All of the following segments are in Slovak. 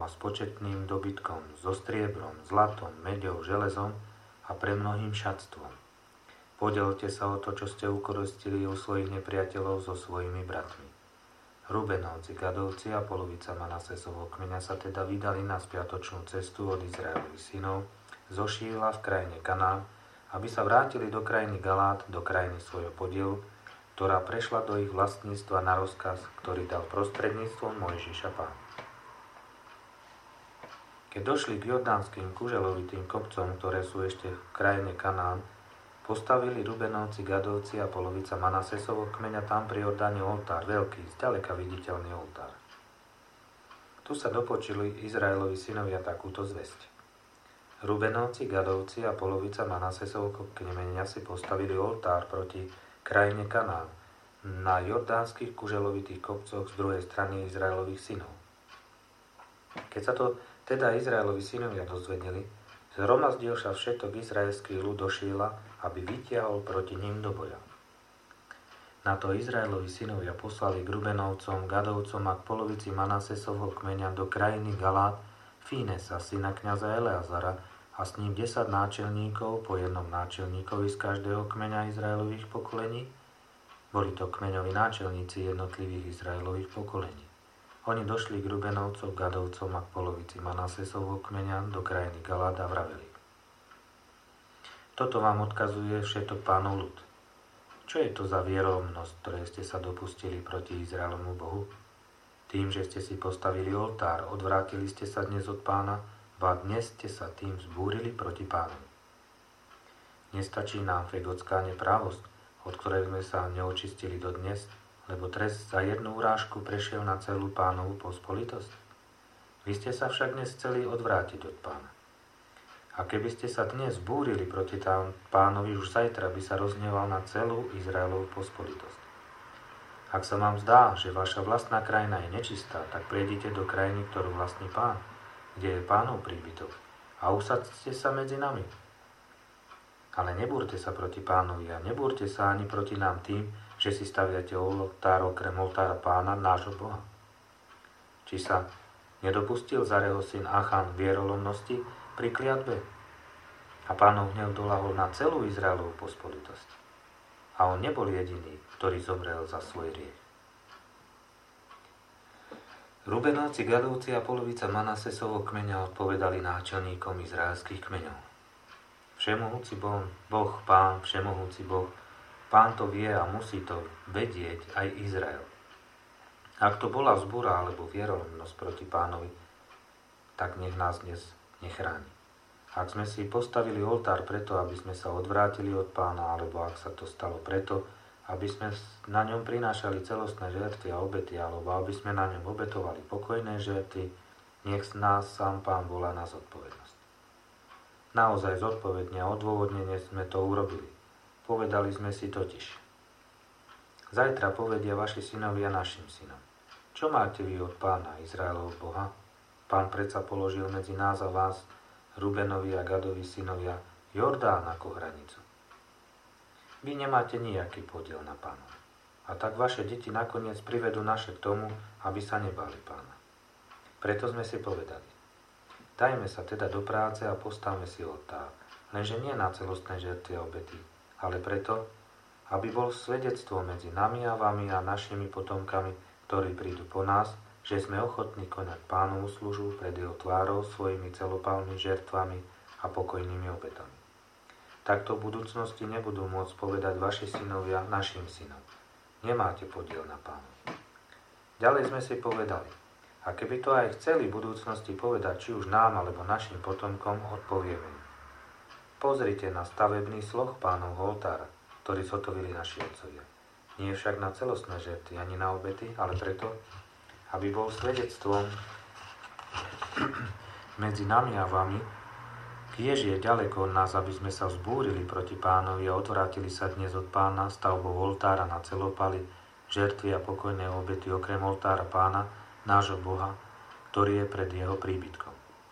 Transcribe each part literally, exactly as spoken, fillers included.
a s početným dobytkom, so striebrom, zlatom, meďou, železom a premnohým šatstvom. Podelte sa o to, čo ste ukoristili u svojich nepriateľov so svojimi bratmi. Rubenovci, Gadovci a polovica Manasesovho kmeňa sa teda vydali na spiatočnú cestu od Izraelových synov zo Šíla v krajine Kanán, aby sa vrátili do krajiny Galát, do krajiny svojho podielu, ktorá prešla do ich vlastníctva na rozkaz, ktorý dal prostredníctvom Mojžiša Pán. Keď došli k jordánskym kuželovitým kopcom, ktoré sú ešte v krajine Kanán, postavili Rubenovci, Gadovci a polovica Manasesovho kmeňa tam pri Jordáne oltár, veľký, zďaleka viditeľný oltár. Tu sa dopočuli Izraelovi synovia takúto zvesť. Rubenovci, Gadovci a polovica Manasesovho kmeňa si postavili oltár proti krajine Kanán, na jordánskych kuželovitých kopcoch z druhej strany Izraelových synov. Keď sa to teda Izraelovi synovia dozvedeli, zhromaždil sa všetok izraelský ľud do Šíla, aby vytiahol proti ním do boja. Na to Izraelovi synovia poslali k Rubenovcom, Gadovcom a k polovici Manasesovho kmeňa do krajiny Galát Fínesa, syna kňaza Eleazara, a s ním desať náčelníkov, po jednom náčelníkovi z každého kmeňa Izraelových pokolení. Boli to kmeňoví náčelníci jednotlivých Izraelových pokolení. Oni došli k Rubenovcom, Gadovcom a k polovici Manasesovho kmeňa do krajiny Galát a vraveli: Toto vám odkazuje všetok Pánov ľud. Čo je to za vierohodnosť, ktoré ste sa dopustili proti Izraelovmu Bohu? Tým, že ste si postavili oltár, odvrátili ste sa dnes od Pána, ba dnes ste sa tým vzbúrili proti Pánovi. Nestačí nám fegotská neprávosť, od ktorej sme sa neočistili dodnes, lebo trest za jednu urážku prešiel na celú Pánovu pospolitosť. Vy ste sa však dnes chceli odvrátiť od Pána. A keby ste sa dnes vzbúrili proti Pánovi, už zajtra by sa rozhneval na celú Izraelovú pospolitosť. Ak sa vám zdá, že vaša vlastná krajina je nečistá, tak prejdite do krajiny, ktorú vlastní Pán, kde je Pánov príbytok, a usadzte sa medzi nami. Ale nebúrte sa proti Pánovi a nebúrte sa ani proti nám tým, že si staviate oltár okrem oltára Pána, nášho Boha. Či sa nedopustil Zareho syn Achan vierolomnosti pri kliatbe? A Pánov hnev dolahol na celú Izraelovú pospolitosť. A on nebol jediný, ktorý zomrel za svoj hriech. Rubenovci, Gadovci a polovica Manasesovho kmeňa odpovedali náčelníkom izraelských kmeňov: Všemohúci Boh, Boh, Pán, Všemohúci Boh, Pán to vie a musí to vedieť aj Izrael. Ak to bola vzbúra alebo vierolomnosť proti Pánovi, tak nech nás dnes nechráni. Ak sme si postavili oltár preto, aby sme sa odvrátili od Pána, alebo ak sa to stalo preto, aby sme na ňom prinášali celostné žertvy a obety, alebo aby sme na ňom obetovali pokojné žertvy, nech z nás sám Pán volá na zodpovednosť. Naozaj zodpovedne a odôvodnene sme to urobili. Povedali sme si totiž: Zajtra povedia vaši synovia našim synom: Čo máte vy od Pána, Izraelov Boha? Pán predsa položil medzi nás a vás, Rubenovi a Gadovi synovia, Jordán ako hranicu. Vy nemáte nejaký podiel na Pána. A tak vaše deti nakoniec privedú naše k tomu, aby sa nebáli Pána. Preto sme si povedali: Dajme sa teda do práce a postavme si oltár, lenže nie na celostné žertvy a obety, ale preto, aby bol svedectvo medzi nami a vami a našimi potomkami, ktorí prídu po nás, že sme ochotní konať Pánovu službu pred jeho tvárou svojimi celopálnymi žertvami a pokojnými obetami. Takto v budúcnosti nebudú môcť povedať vaši synovia našim synom: Nemáte podiel na Pánovi. Ďalej sme si povedali: A keby to aj chceli v budúcnosti povedať či už nám alebo našim potomkom, odpovieme: Pozrite na stavebný sloh Pánovho oltára, ktorý zhotovili naši otcovia. Nie však na celostné žertvy ani na obety, ale preto, aby bol svedectvom medzi nami a vami. Kiež je ďaleko od nás, aby sme sa vzbúrili proti Pánovi a odvrátili sa dnes od Pána stavbou oltára na celopali, žertvy a pokojné obety okrem oltára Pána, nášho Boha, ktorý je pred jeho príbytkom.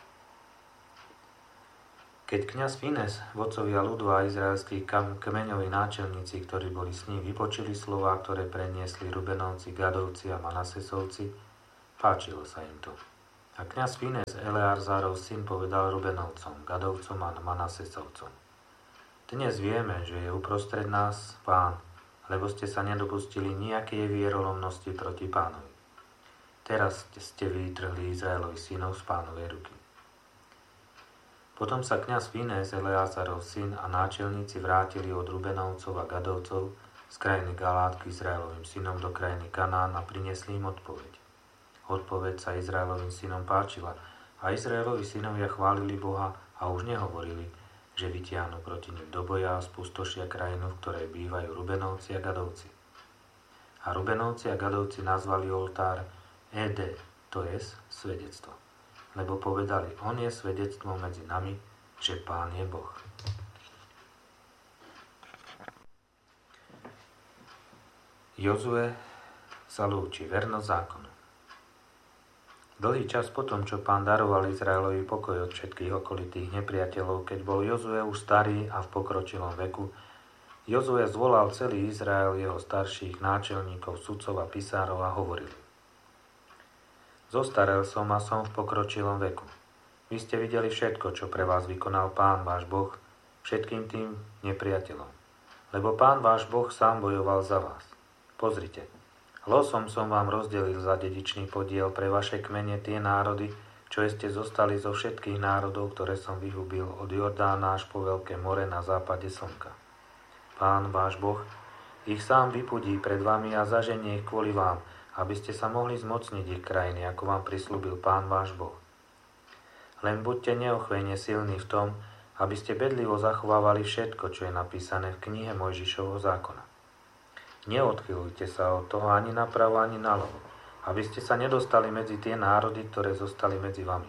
Keď kňaz Fines, vodcovia ľudu a izraelskí kmeňoví náčelníci, ktorí boli s ním, vypočuli slová, ktoré preniesli Rubenovci, Gadovci a Manasesovci, páčilo sa im to. A kňaz Fínez, Eleazárov syn, povedal Rubenovcom, Gadovcom a Manasesovcom: Dnes vieme, že je uprostred nás Pán, lebo ste sa nedopustili nejakej vierolomnosti proti Pánovi. Teraz ste vytrhli Izraelovi synov z Pánovej ruky. Potom sa kňaz Fínez, Eleazárov syn a náčelníci vrátili od Rubenovcov a Gadovcov z krajiny Galát k Izraelovým synom do krajiny Kanán a priniesli im odpoveď. Odpoveď sa Izraelovým synom páčila a Izraelovi synovia chválili Boha a už nehovorili, že vytiahnu proti nim do boja a spustošia krajinu, v ktorej bývajú Rubenovci a Gadovci. A Rubenovci a Gadovci nazvali oltár Ede, to je svedectvo, lebo povedali, on je svedectvo medzi nami, že Pán je Boh. Jozue sa lúči, vernosť zákonu. Dlhý čas potom, čo Pán daroval Izraelovi pokoj od všetkých okolitých nepriateľov, keď bol Jozue už starý a v pokročilom veku, Jozue zvolal celý Izrael, jeho starších náčelníkov, sudcov a pisárov a hovoril: Zostarel som a som v pokročilom veku. Vy ste videli všetko, čo pre vás vykonal Pán váš Boh, všetkým tým nepriateľom. Lebo Pán váš Boh sám bojoval za vás. Pozrite, losom som vám rozdelil za dedičný podiel pre vaše kmene tie národy, čo ste zostali zo všetkých národov, ktoré som vyhubil od Jordána až po Veľké more na západe slnka. Pán váš Boh ich sám vypudí pred vami a zaženie ich kvôli vám, aby ste sa mohli zmocniť ich krajiny, ako vám prislúbil Pán váš Boh. Len buďte neochvejne silní v tom, aby ste bedlivo zachovávali všetko, čo je napísané v knihe Mojžišovho zákona. Neodchylujte sa od toho ani napravo, ani naľavo, aby ste sa nedostali medzi tie národy, ktoré zostali medzi vami.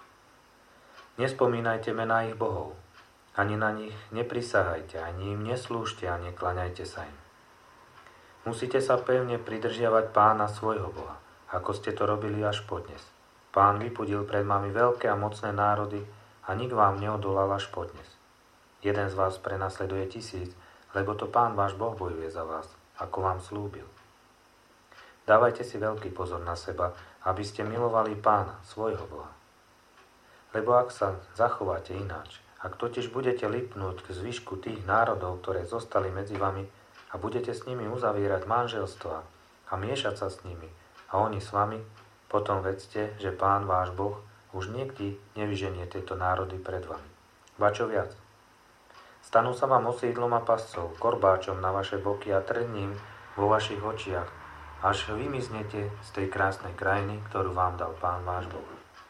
Nespomínajte mená ich bohov, ani na nich neprisahajte, ani im neslúžte a nekláňajte sa im. Musíte sa pevne pridržiavať Pána svojho Boha, ako ste to robili až podnes. Pán vypudil pred vami veľké a mocné národy a nik vám neodolal až podnes. Jeden z vás prenasleduje tisíc, lebo to Pán váš Boh bojuje za vás, ako vám slúbil. Dávajte si veľký pozor na seba, aby ste milovali Pána, svojho Boha. Lebo ak sa zachováte ináč, ak totiž budete lipnúť k zvyšku tých národov, ktoré zostali medzi vami, a budete s nimi uzavierať manželstva a miešať sa s nimi, a oni s vami, potom vedzte, že Pán váš Boh už nikdy nevyženie tieto národy pred vami. Ba čo viac? Stanú sa vám osídlom a pascov, korbáčom na vaše boky a trním vo vašich očiach, až vymiznete z tej krásnej krajiny, ktorú vám dal Pán váš Boh.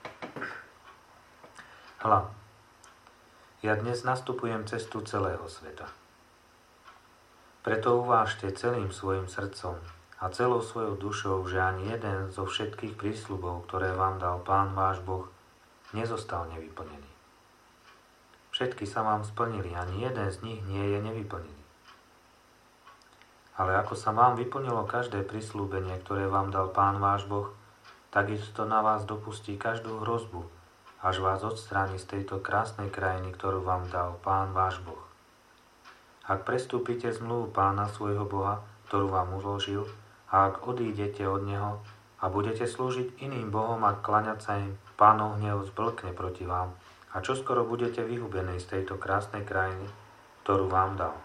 Hľa, ja dnes nastupujem cestu celého sveta. Preto uvážte celým svojim srdcom a celou svojou dušou, že ani jeden zo všetkých prísľubov, ktoré vám dal Pán váš Boh, nezostal nevyplnený. Všetky sa vám splnili, ani jeden z nich nie je nevyplnený. Ale ako sa vám vyplnilo každé prisľúbenie, ktoré vám dal Pán váš Boh, tak isto na vás dopustí každú hrozbu, až vás odstráni z tejto krásnej krajiny, ktorú vám dal Pán váš Boh. Ak prestúpite zmluvu Pána svojho Boha, ktorú vám uložil, a ak odídete od Neho a budete slúžiť iným bohom a klaňať sa im, Pánov hnev zblkne proti vám, a čoskoro budete vyhubení z tejto krásnej krajiny, ktorú vám dal.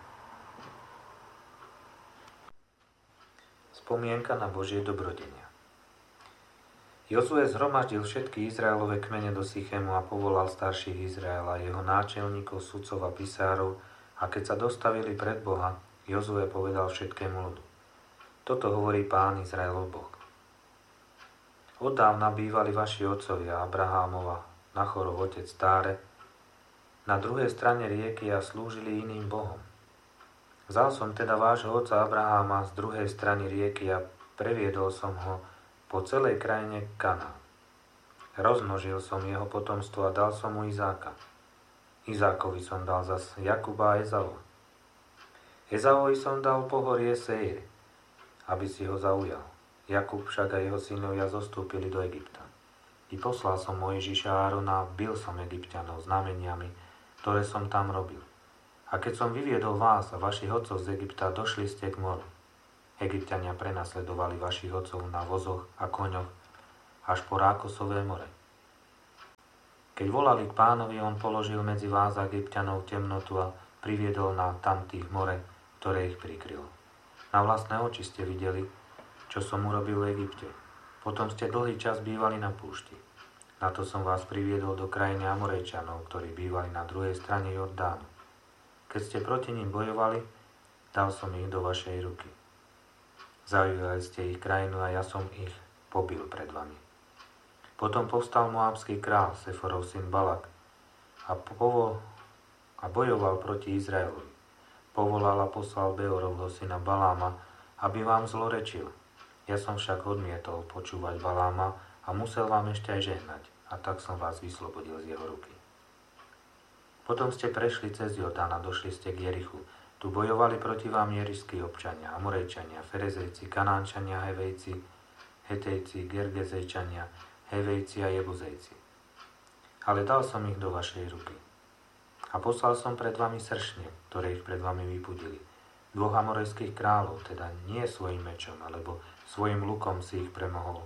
Spomienka na Božie dobrodenia. Jozue zhromaždil všetky Izraelove kmene do Sychému a povolal starších Izraela, jeho náčelníkov, sudcov a pisárov, a keď sa dostavili pred Boha, Jozue povedal všetkému ľudu: Toto hovorí Pán Izraelov Boh. Oddávna bývali vaši otcovia Abrahámova, Nachorov otec Táre, na druhej strane rieky a slúžili iným bohom. Vzal som teda vášho otca Abraháma z druhej strany rieky a previedol som ho po celej krajine Kanán. Rozmnožil som jeho potomstvo a dal som mu Izáka. Izákovi som dal zas Jakuba a Ezava. Ezavovi som dal pohorie Seir, aby si ho zaujal. Jakub však a jeho synovia zostúpili do Egypta. I poslal som Mojžiša a Árona a bil som Egypťanov znameniami, ktoré som tam robil. A keď som vyviedol vás a vašich otcov z Egypta, došli ste k moru. Egypťania prenasledovali vašich otcov na vozoch a koňoch až po Rákosové more. Keď volali k Pánovi, on položil medzi vás Egypťanov temnotu a priviedol na tamtých more, ktoré ich prikrylo. Na vlastné oči ste videli, čo som urobil v Egypte. Potom ste dlhý čas bývali na púšti. Na to som vás priviedol do krajiny Amorejčanov, ktorí bývali na druhej strane Jordánu. Keď ste proti ním bojovali, dal som ich do vašej ruky. Zaujali ste ich krajinu a ja som ich pobil pred vami. Potom povstal moábsky král, Seforov syn Balak, a, povo- a bojoval proti Izraelovi. Povolal a poslal Beorovho syna Baláma, aby vám zlorečil. Ja som však odmietol počúvať Baláma a musel vám ešte aj žehnať, a tak som vás vyslobodil z jeho ruky. Potom ste prešli cez Jordán a došli ste k Jerichu. Tu bojovali proti vám jerišskí občania, Amorejčania, Ferezejci, Kanánčania, Hevejci, Hetejci, Gergezejčania, Hevejci a Jebuzejci. Ale dal som ich do vašej ruky. A poslal som pred vami sršne, ktoré ich pred vami vypudili. Dvoch amorejských kráľov, teda nie svojim mečom, alebo svojim lukom si ich premohol.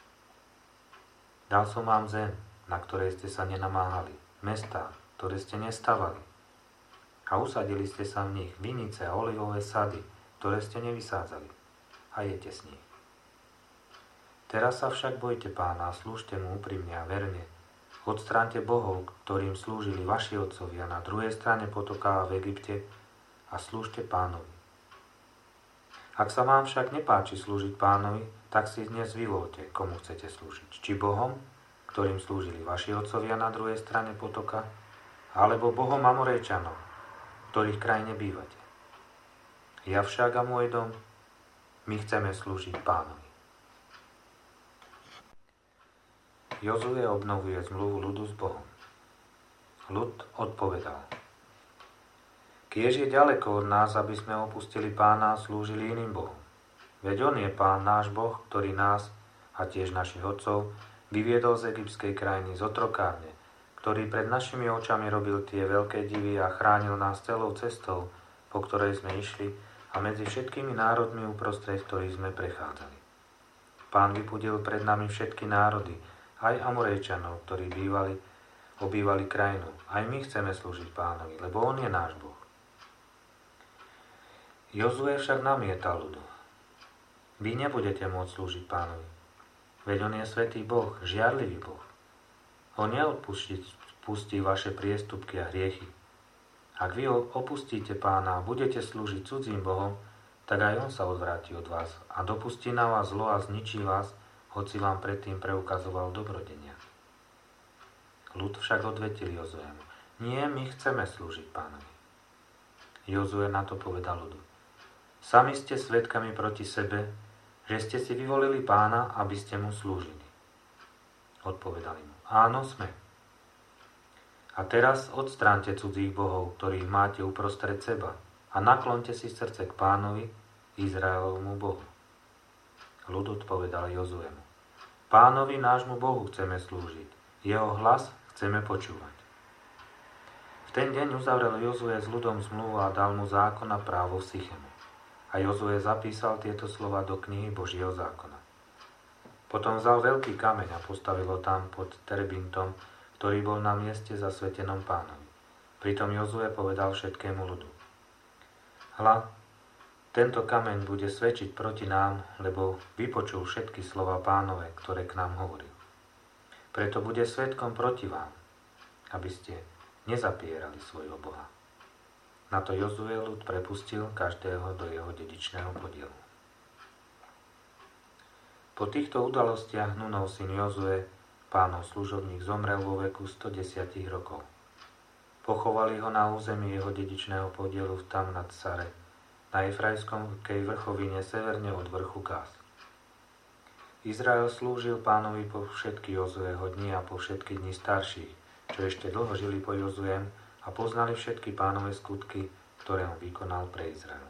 Dal som vám zem, na ktorej ste sa nenamáhali, mestá, ktoré ste nestavali. A usadili ste sa v nich vinice a olivové sady, ktoré ste nevysádzali. A jete s nich. Teraz sa však bojte Pána a slúžte mu úprimne a verne. Odstráňte bohov, ktorým slúžili vaši otcovia na druhej strane potoka v Egypte a slúžte Pánovi. Ak sa vám však nepáči slúžiť Pánovi, tak si dnes vyvoľte, komu chcete slúžiť. Či bohom, ktorým slúžili vaši otcovia na druhej strane potoka, alebo bohom Amorejčanov, v ktorých krajine bývate. Ja však a môj dom, my chceme slúžiť Pánovi. Jozue obnovuje zmluvu ľudu s Bohom. Ľud odpovedal: Kiež je ďaleko od nás, aby sme opustili Pána a slúžili iným bohom. Veď on je Pán, náš Boh, ktorý nás a tiež našich otcov vyviedol z egyptskej krajiny, z otrokárne, ktorý pred našimi očami robil tie veľké divy a chránil nás celou cestou, po ktorej sme išli, a medzi všetkými národmi uprostred ktorých sme prechádzali. Pán vypudil pred nami všetky národy, aj Amorejčanov, ktorí bývali, obývali krajinu. Aj my chceme slúžiť Pánovi, lebo on je náš Boh. Jozue však namietal ľudu: Vy nebudete môcť slúžiť Pánovi, veď on je svätý Boh, žiarlivý Boh. On neodpustí pustí vaše priestupky a hriechy. Ak vy opustíte Pána a budete slúžiť cudzím bohom, tak aj on sa odvráti od vás a dopustí na vás zlo a zničí vás, hoci vám predtým preukazoval dobrodenia. Ľud však odvetil Jozuemu: Nie, my chceme slúžiť Pánovi. Jozue na to povedal ľudu: Sami ste svedkami proti sebe, že ste si vyvolili Pána, aby ste mu slúžili. Odpovedali mu: Áno, sme. A teraz odstránte cudzích bohov, ktorých máte uprostred seba, a naklonte si srdce k Pánovi, Izraelovmu Bohu. Ľud odpovedal Jozuemu: Pánovi nášmu Bohu chceme slúžiť, jeho hlas chceme počúvať. V ten deň uzavrel Jozue s ľudom zmluvu a dal mu zákon a právo v Sichemu. A Jozue zapísal tieto slova do knihy Božieho zákona. Potom vzal veľký kameň a postavil ho tam pod terebintom, ktorý bol na mieste zasvetenom Pánovi. Pritom Jozue povedal všetkému ľudu: Hľa, tento kameň bude svedčiť proti nám, lebo vypočul všetky slova Pánove, ktoré k nám hovoril. Preto bude svedkom proti vám, aby ste nezapierali svojho Boha. Na to Jozue ľud prepustil každého do jeho dedičného podielu. Po týchto udalostiach Nunov syn Jozue, Pánov služobník, zomrel vo veku stodesať rokov. Pochovali ho na území jeho dedičného podielu v Tamnat Sare, na Efraimskej vrchovine severne od vrchu Kás. Izrael slúžil Pánovi po všetky Jozueho dni a po všetky dni starších, čo ešte dlho žili po Jozuem a poznali všetky Pánove skutky, ktoré on vykonal pre Izrael.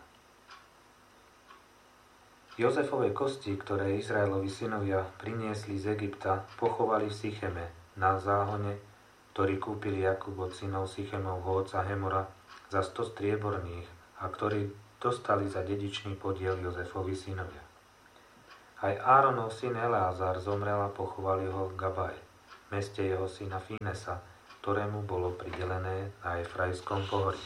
Jozefove kosti, ktoré Izraelovi synovia priniesli z Egypta, pochovali v Sicheme na záhone, ktorý kúpil Jakub od synov Sichemovho otca Hemora za sto strieborných a ktorý dostali za dedičný podiel Jozefovi synovia. Aj Áronov syn Eleazar zomrel a pochovali ho v Gabaje, meste jeho syna Finesa, ktorému bolo pridelené na Efraimskom pohorí.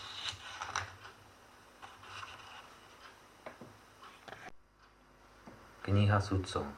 Kniha sudcov.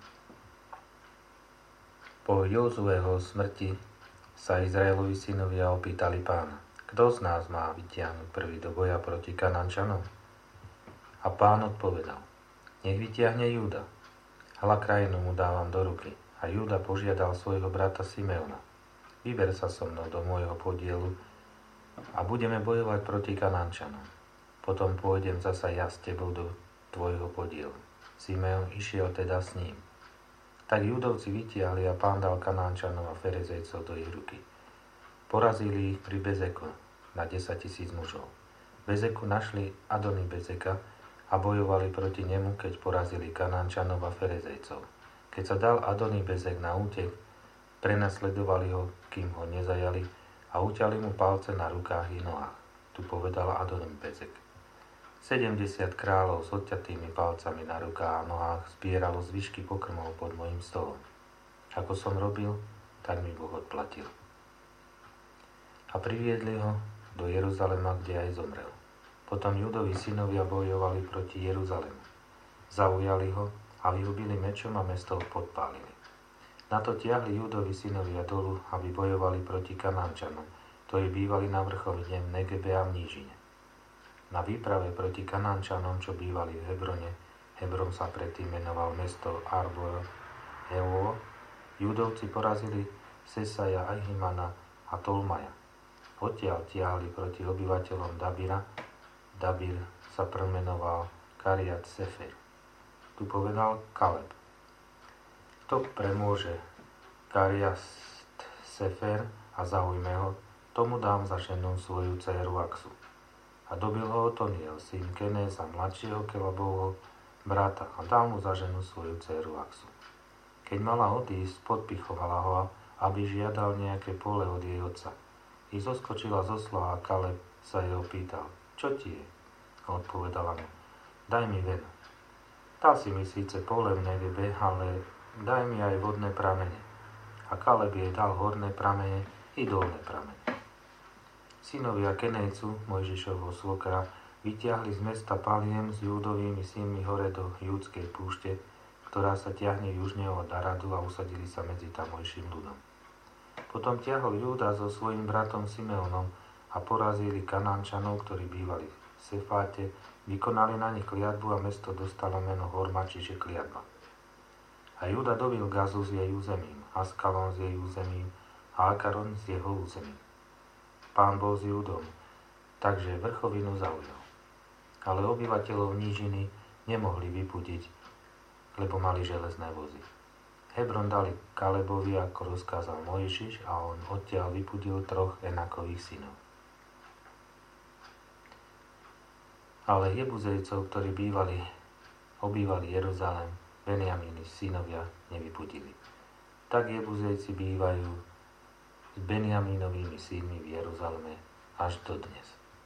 Po Jozueho smrti sa Izraelovi synovia opýtali Pána: Kto z nás má vytiahnuť prvý do boja proti Kanánčanom? A Pán odpovedal: Nech vytiahne Júda. Hľa, krajinu mu dávam do ruky. A Júda požiadal svojho brata Simeona: Vyber sa so mnou do môjho podielu a budeme bojovať proti Kanánčanom. Potom pôjdem zasa ja s tebou do tvojho podielu. Simeon išiel teda s ním. Tak Júdovci vytiahli a Pán dal Kanánčanov a Ferezejcov do ich ruky. Porazili ich pri Bezeku na desaťtisíc mužov. V Bezeku našli Adony Bezeka a bojovali proti nemu, keď porazili Kanánčanov a Ferezejcov. Keď sa dal Adony Bezek na útek, prenasledovali ho, kým ho nezajali, a uťali mu palce na rukách i nohách. Tu povedal Adony Bezek: sedemdesiat kráľov s odťatými palcami na rukách a nohách zbieralo zvyšky pokrmov pod mojím stolom. Ako som robil, tak mi Boh odplatil. A priviedli ho do Jeruzalema, kde aj zomrel. Potom Júdovi synovia bojovali proti Jeruzalému. Zaujali ho a vyhubili mečom a mesto podpálili. Na to tiahli Júdovi synovia dolu, aby bojovali proti Kanánčanom, ktorí bývali na vrcholine v Negebe a v nížine. Na výprave proti Kanánčanom, čo bývali v Hebrone, Hebron sa predtým menoval mesto Arbor Hevo, Júdovci porazili Sesaja, Ahimana a Tolmaja. Odtiaľ tiahli proti obyvateľom Dabira. Dabir sa premenoval Kariat Sefer. Tu povedal Kaleb: Kto premôže Kariat Sefer a zaujme ho, tomu dám za ženu svoju dcéru Aksu. A dobil ho Otoniel, syn Kenéza, mladšieho Kelabovho brata, a dal mu za ženu svoju dcéru Aksu. Keď mala odísť, podpichovala ho, aby žiadal nejaké pole od jej otca. I zoskočila zo osla a Kaleb sa jej opýtal: Čo ti je? A odpovedala mu: Daj mi veno. Dal si mi síce pole v Negebe, ale daj mi aj vodné pramene. A Kaleb jej dal horné pramene i dolné pramene. Synovia Kenejcu, Mojžišovho svokra, vytiahli z mesta Paliem s Júdovými synmi hore do Júdskej púšte, ktorá sa ťahne južne od Aradu, a usadili sa medzi tamojším ľudom. Potom ťahol Júda so svojím bratom Simeonom a porazili Kanánčanov, ktorí bývali v Sefáte, vykonali na nich kliatbu a mesto dostalo meno Horma, čiže kliatba. A Júda dobil Gazu s jej územím, Askalon s jej územím a Akaron s jeho územím. Pán bol s Júdom, takže vrchovinu zaujal. Ale obyvateľov nížiny nemohli vypudiť, lebo mali železné vozy. Hebron dali Kalebovi, ako rozkázal Mojžiš, a on odtiaľ vypudil troch Enakových synov. Ale Jebuzejcov, ktorí bývali, obývali Jeruzalém, Benjamíny synovia nevypudili. Tak Jebuzejci bývajú s Benjamínovými synmi v Jeruzaleme až dodnes.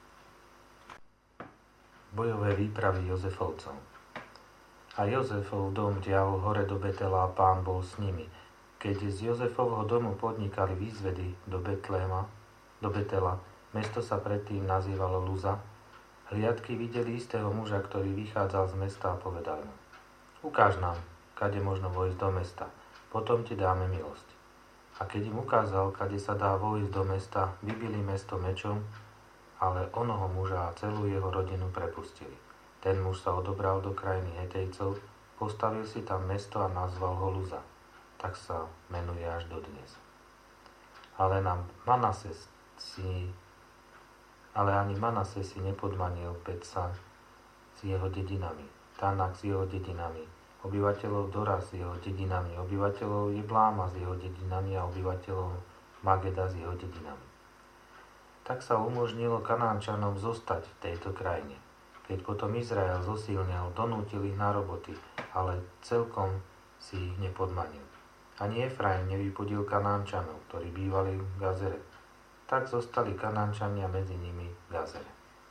Bojové výpravy Jozefovcov. A Jozefov dom ťahol hore do Betela a Pán bol s nimi. Keď z Jozefovho domu podnikali výzvedy do Betléma, do Betela, mesto sa predtým nazývalo Luza, hliadky videli istého muža, ktorý vychádzal z mesta, a povedal mu: Ukáž nám, kade možno vojsť do mesta, potom ti dáme milosť. A keď im ukázal, kade sa dá vojsť do mesta, vybili mesto mečom, ale onoho muža a celú jeho rodinu prepustili. Ten muž sa odobral do krajiny Hetejcov, postavil si tam mesto a nazval ho Luza. Tak sa menuje až dodnes. Ale, na Manases si, ale ani Manases si nepodmanil Betsa s jeho dedinami, Tanak s jeho dedinami, obyvateľov Dora s jeho dedinami, obyvateľov Jebláma s jeho dedinami a obyvateľov Mageda s jeho dedinami. Tak sa umožnilo Kanánčanom zostať v tejto krajine. Keď potom Izrael zosilnil, donútil ich na roboty, ale celkom si ich nepodmanil. Ani Efraim nevypudil Kanánčanov, ktorí bývali v Gazere. Tak zostali Kanánčania medzi nimi v Gazere.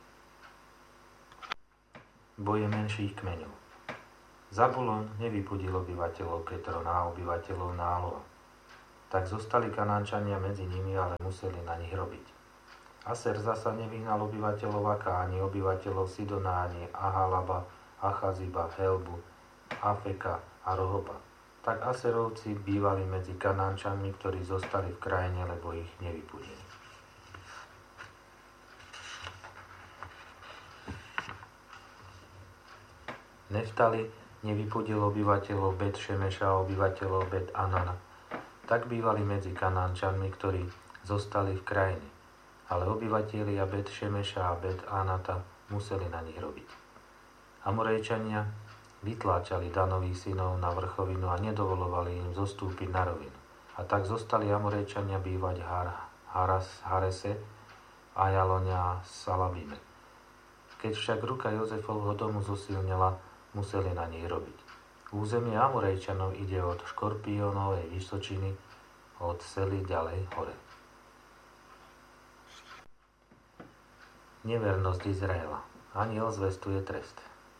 Boje menších kmeňov. Zabulon nevypudil obyvateľov Ketrona a obyvateľov Nálova. Tak zostali Kanánčania medzi nimi, ale museli na nich robiť. Aser zasa nevyhnal obyvateľov Aká, ani obyvateľov Sidona, ani Ahalaba, Achaziba, Helbu, Afeka a Rohoba. Tak Aserovci bývali medzi Kanánčanmi, ktorí zostali v krajine, lebo ich nevypudili. Neftali nevypudil obyvateľov Bet Šemeša a obyvateľov Bet Anana. Tak bývali medzi Kanánčanmi, ktorí zostali v krajine. Ale obyvatelia Bet Šemeša a Bet Anata museli na nich robiť. Amorejčania vytláčali Danových synov na vrchovinu a nedovolovali im zostúpiť na rovinu. A tak zostali Amorejčania bývať Har, Haras, Harese, Ajalonia a Salabime. Keď však ruka Jozefovho domu zosilnila, museli na nich robiť. Územie Amorejčanov ide od Škorpiónovej vysočiny, od Sely ďalej hore. Nevernosť Izraela. Anjel zvestuje trest.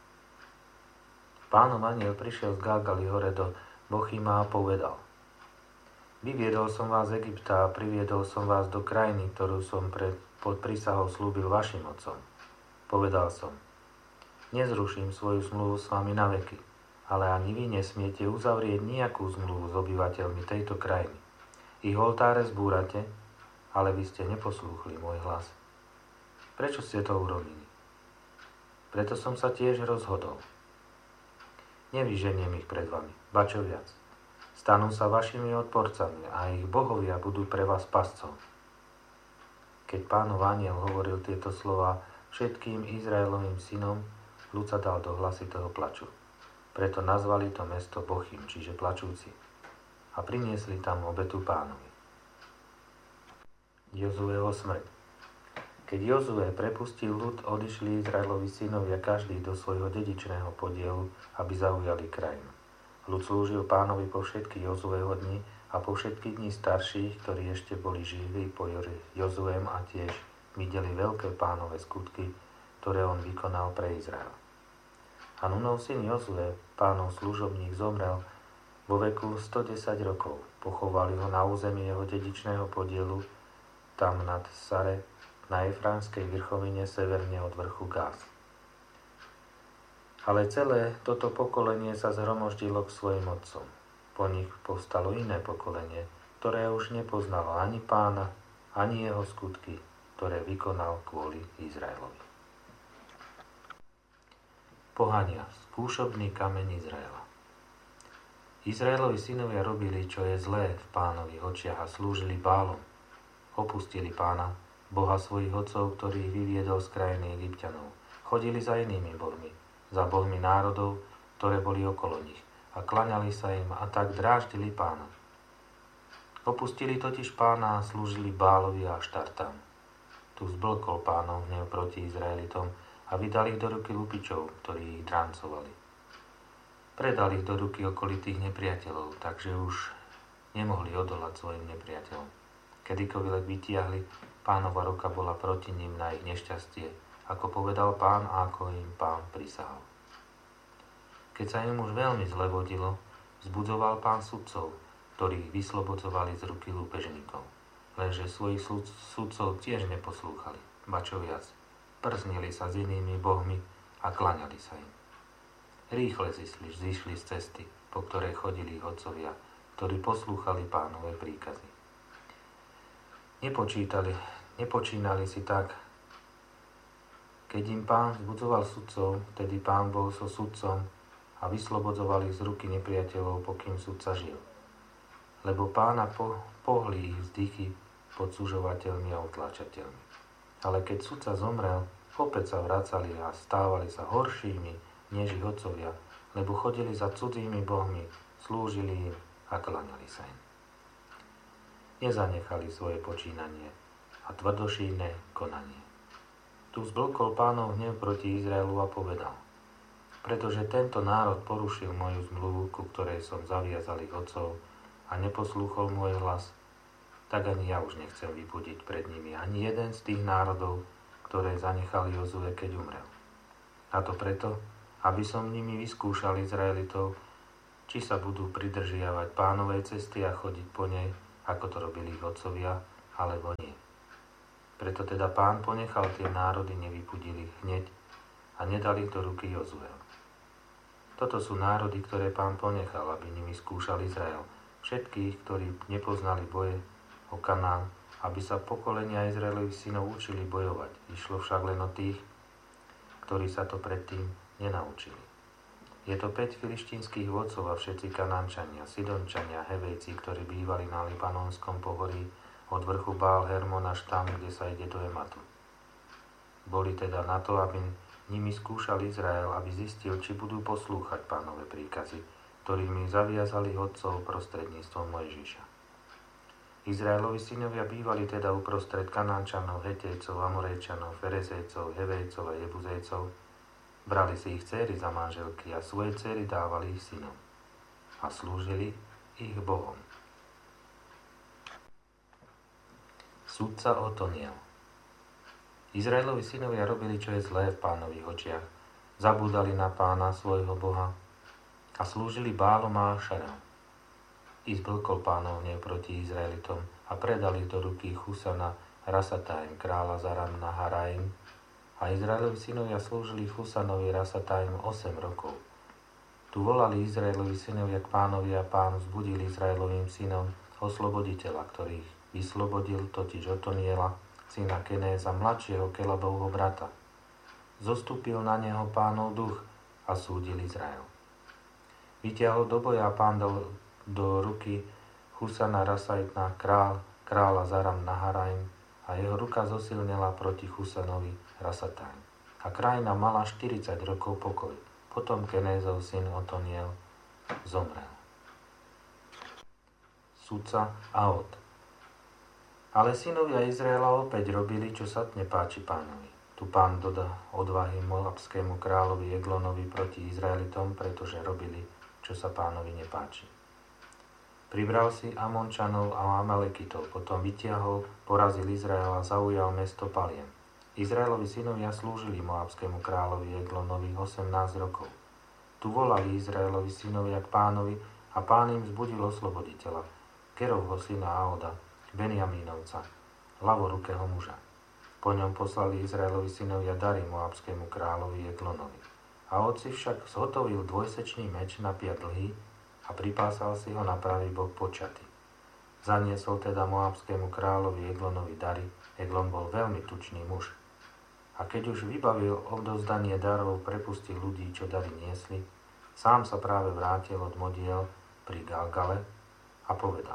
Pánov anjel prišiel z Galgali hore do Bochima a povedal: Vyviedol som vás z Egypta a priviedol som vás do krajiny, ktorú som pred, pod prísahou slúbil vašim otcom. Povedal som: Nezruším svoju zmluvu s vami na veky, ale ani vy nesmiete uzavrieť nejakú zmluvu s obyvateľmi tejto krajiny. Ich oltáre zbúrate, ale vy ste neposlúchli môj hlas. Prečo ste to urobili? Preto som sa tiež rozhodol. Nevyženiem ich pred vami, ba čo viac. Stanú sa vašimi odporcami a ich bohovia budú pre vás pascom. Keď Pánov anjel hovoril tieto slová všetkým Izraelovým synom, ľud sa dal do hlasitého plaču. Preto nazvali to mesto Bochim, čiže plačúci, a priniesli tam obetu Pánovi. Jozueho smrť. Keď Jozue prepustil ľud, odišli Izraelovi synovia každý do svojho dedičného podielu, aby zaujali krajinu. Ľud slúžil Pánovi po všetky Jozueho dni a po všetky dni starších, ktorí ešte boli živí po Jozuem, a tiež videli veľké Pánove skutky, ktoré on vykonal pre Izrael. A Nunov syn Jozue, Pánov služobník, zomrel vo veku stodesať rokov. Pochovali ho na území jeho dedičného podielu, tam nad Sare, na Efránskej vrchovine severne od vrchu Gáz. Ale celé toto pokolenie sa zhromoždilo k svojim otcom. Po nich povstalo iné pokolenie, ktoré už nepoznalo ani Pána, ani jeho skutky, ktoré vykonal kvôli Izraelovi. Pohania, skúšobný kameň Izraela. Izraelovi synovia robili, čo je zlé v Pánových očiach, a slúžili Bálom. Opustili Pána, Boha svojich otcov, ktorých vyviedol z krajiny Egypťanov. Chodili za inými bohmi, za bohmi národov, ktoré boli okolo nich, a klaňali sa im, a tak dráždili Pána. Opustili totiž Pána a slúžili Bálovi a Štartám. Tu zblkol Pánov hnev proti Izraelitom a vydali ich do ruky lupičov, ktorí ich drancovali. Predali ich do ruky okolitých nepriateľov, takže už nemohli odolať svojim nepriateľom. Kedykoľvek vytiahli, Pánova ruka bola proti ním na ich nešťastie, ako povedal Pán a ako im Pán prisahal. Keď sa im už veľmi zle vodilo, vzbudzoval Pán sudcov, ktorých vyslobodzovali z ruky lúpežníkov. Lenže svojich sudcov tiež neposlúchali, ba čo viac, prznili sa s inými bohmi a klaňali sa im. Rýchle zišli, zišli z cesty, po ktorej chodili ich otcovia, ktorí poslúchali Pánove príkazy. Nepočítali, nepočínali si tak. Keď im Pán vzbudzoval sudcov, vtedy Pán bol so sudcom a vyslobodzovali ich z ruky nepriateľov, pokým sudca žil. Lebo Pána po, pohli ich vzdychy pod sužovateľmi a utláčateľmi. Ale keď sudca zomrel, opäť sa vracali a stávali sa horšími než ich otcovia, lebo chodili za cudzími bohmi, slúžili im a klaňali sa im. Nezanechali svoje počínanie a tvrdošíjne konanie. Tu zblkol Pánov hnev proti Izraelu a povedal: Pretože tento národ porušil moju zmluvu, ku ktorej som zaviazal ich otcov, a neposlúchol môj hlas, tak ani ja už nechcem vybudiť pred nimi ani jeden z tých národov, ktoré zanechal Jozue, keď umrel. A to preto, aby som nimi vyskúšal Izraelitov, či sa budú pridržiavať Pánovej cesty a chodiť po nej, ako to robili ich otcovia, alebo nie. Preto teda Pán ponechal tie národy, nevypudili ich hneď a nedali do ruky Jozueho. Toto sú národy, ktoré Pán ponechal, aby nimi skúšal Izrael. Všetkých, ktorí nepoznali boje o Kanán, aby sa pokolenia Izraelových synov učili bojovať. Išlo však len o tých, ktorí sa to predtým nenaučili. Je to päť filištínskych vodcov a všetci Kanánčania, Sidončania, Hevejci, ktorí bývali na Libanonskom pohorí od vrchu Bál Hermon až tam, kde sa ide do Ematu. Boli teda na to, aby nimi skúšal Izrael, aby zistil, či budú poslúchať Pánove príkazy, ktorými zaviazali otcov prostredníctvom Mojžiša. Izraelovi synovia bývali teda uprostred Kanánčanov, Hetejcov, Amorejčanov, Ferezejcov, Hevejcov a Jebuzejcov. Brali si ich dcéry za manželky a svoje dcéry dávali ich synom a slúžili ich Bohom. Sudca Otoniel. Izraelovi synovia robili, čo je zlé v Pánových očiach. Zabúdali na Pána, svojho Boha a slúžili Bálom a Ašarom. I zblkol Pánov hnev proti Izraelitom a predali do ruky Chusana Rasataim, kráľa Zaram Naharaim, a Izraelovi synovia slúžili Chusanovi Rasataim osem rokov. Tu volali Izraelovi synovia k Pánovi a Pán vzbudil Izraelovým synom osloboditeľa, ktorých vyslobodil, totiž Otoniela, syna Kenéza, mladšieho Kelabovho brata. Zostúpil na neho Pánov duch a súdil Izrael. Vytiahol do boja a Pán dal do ruky Chusana Rasaitna, král, kráľa Zaram Naharaim, a jeho ruka zosilnila proti Chusanovi Rasataim. A krajina mala štyridsať rokov pokoj. Potom Kenézov syn Otoniel zomrel. Sudca Aot. Ale synovia Izraela opäť robili, čo sa nepáči Pánovi. Tu Pán dodá odvahy moabskému kráľovi Eglonovi proti Izraelitom, pretože robili, čo sa Pánovi nepáči. Pribral si Amončanov a Amalekitov, potom vytiahol, porazil Izrael a zaujal mesto Paliem. Izraelovi synovia slúžili moabskému kráľovi Eglonovi osemnásť rokov. Tu volali Izraelovi synovia k Pánovi a Pán im vzbudil osloboditeľa, Kerovho syna Aoda, Benjamínovca, ľavorukého muža. Po ňom poslali Izraelovi synovia dary moabskému kráľovi Eglonovi. A otci však zhotovil dvojsečný meč na piat dlhý a pripásal si ho na pravý bok počaty. Zaniesol teda moabskému kráľovi Eglonovi dary. Eglon bol veľmi tučný muž. A keď už vybavil odovzdanie darov, prepustil ľudí, čo dary niesli, sám sa práve vrátil od modiel pri Galgale a povedal: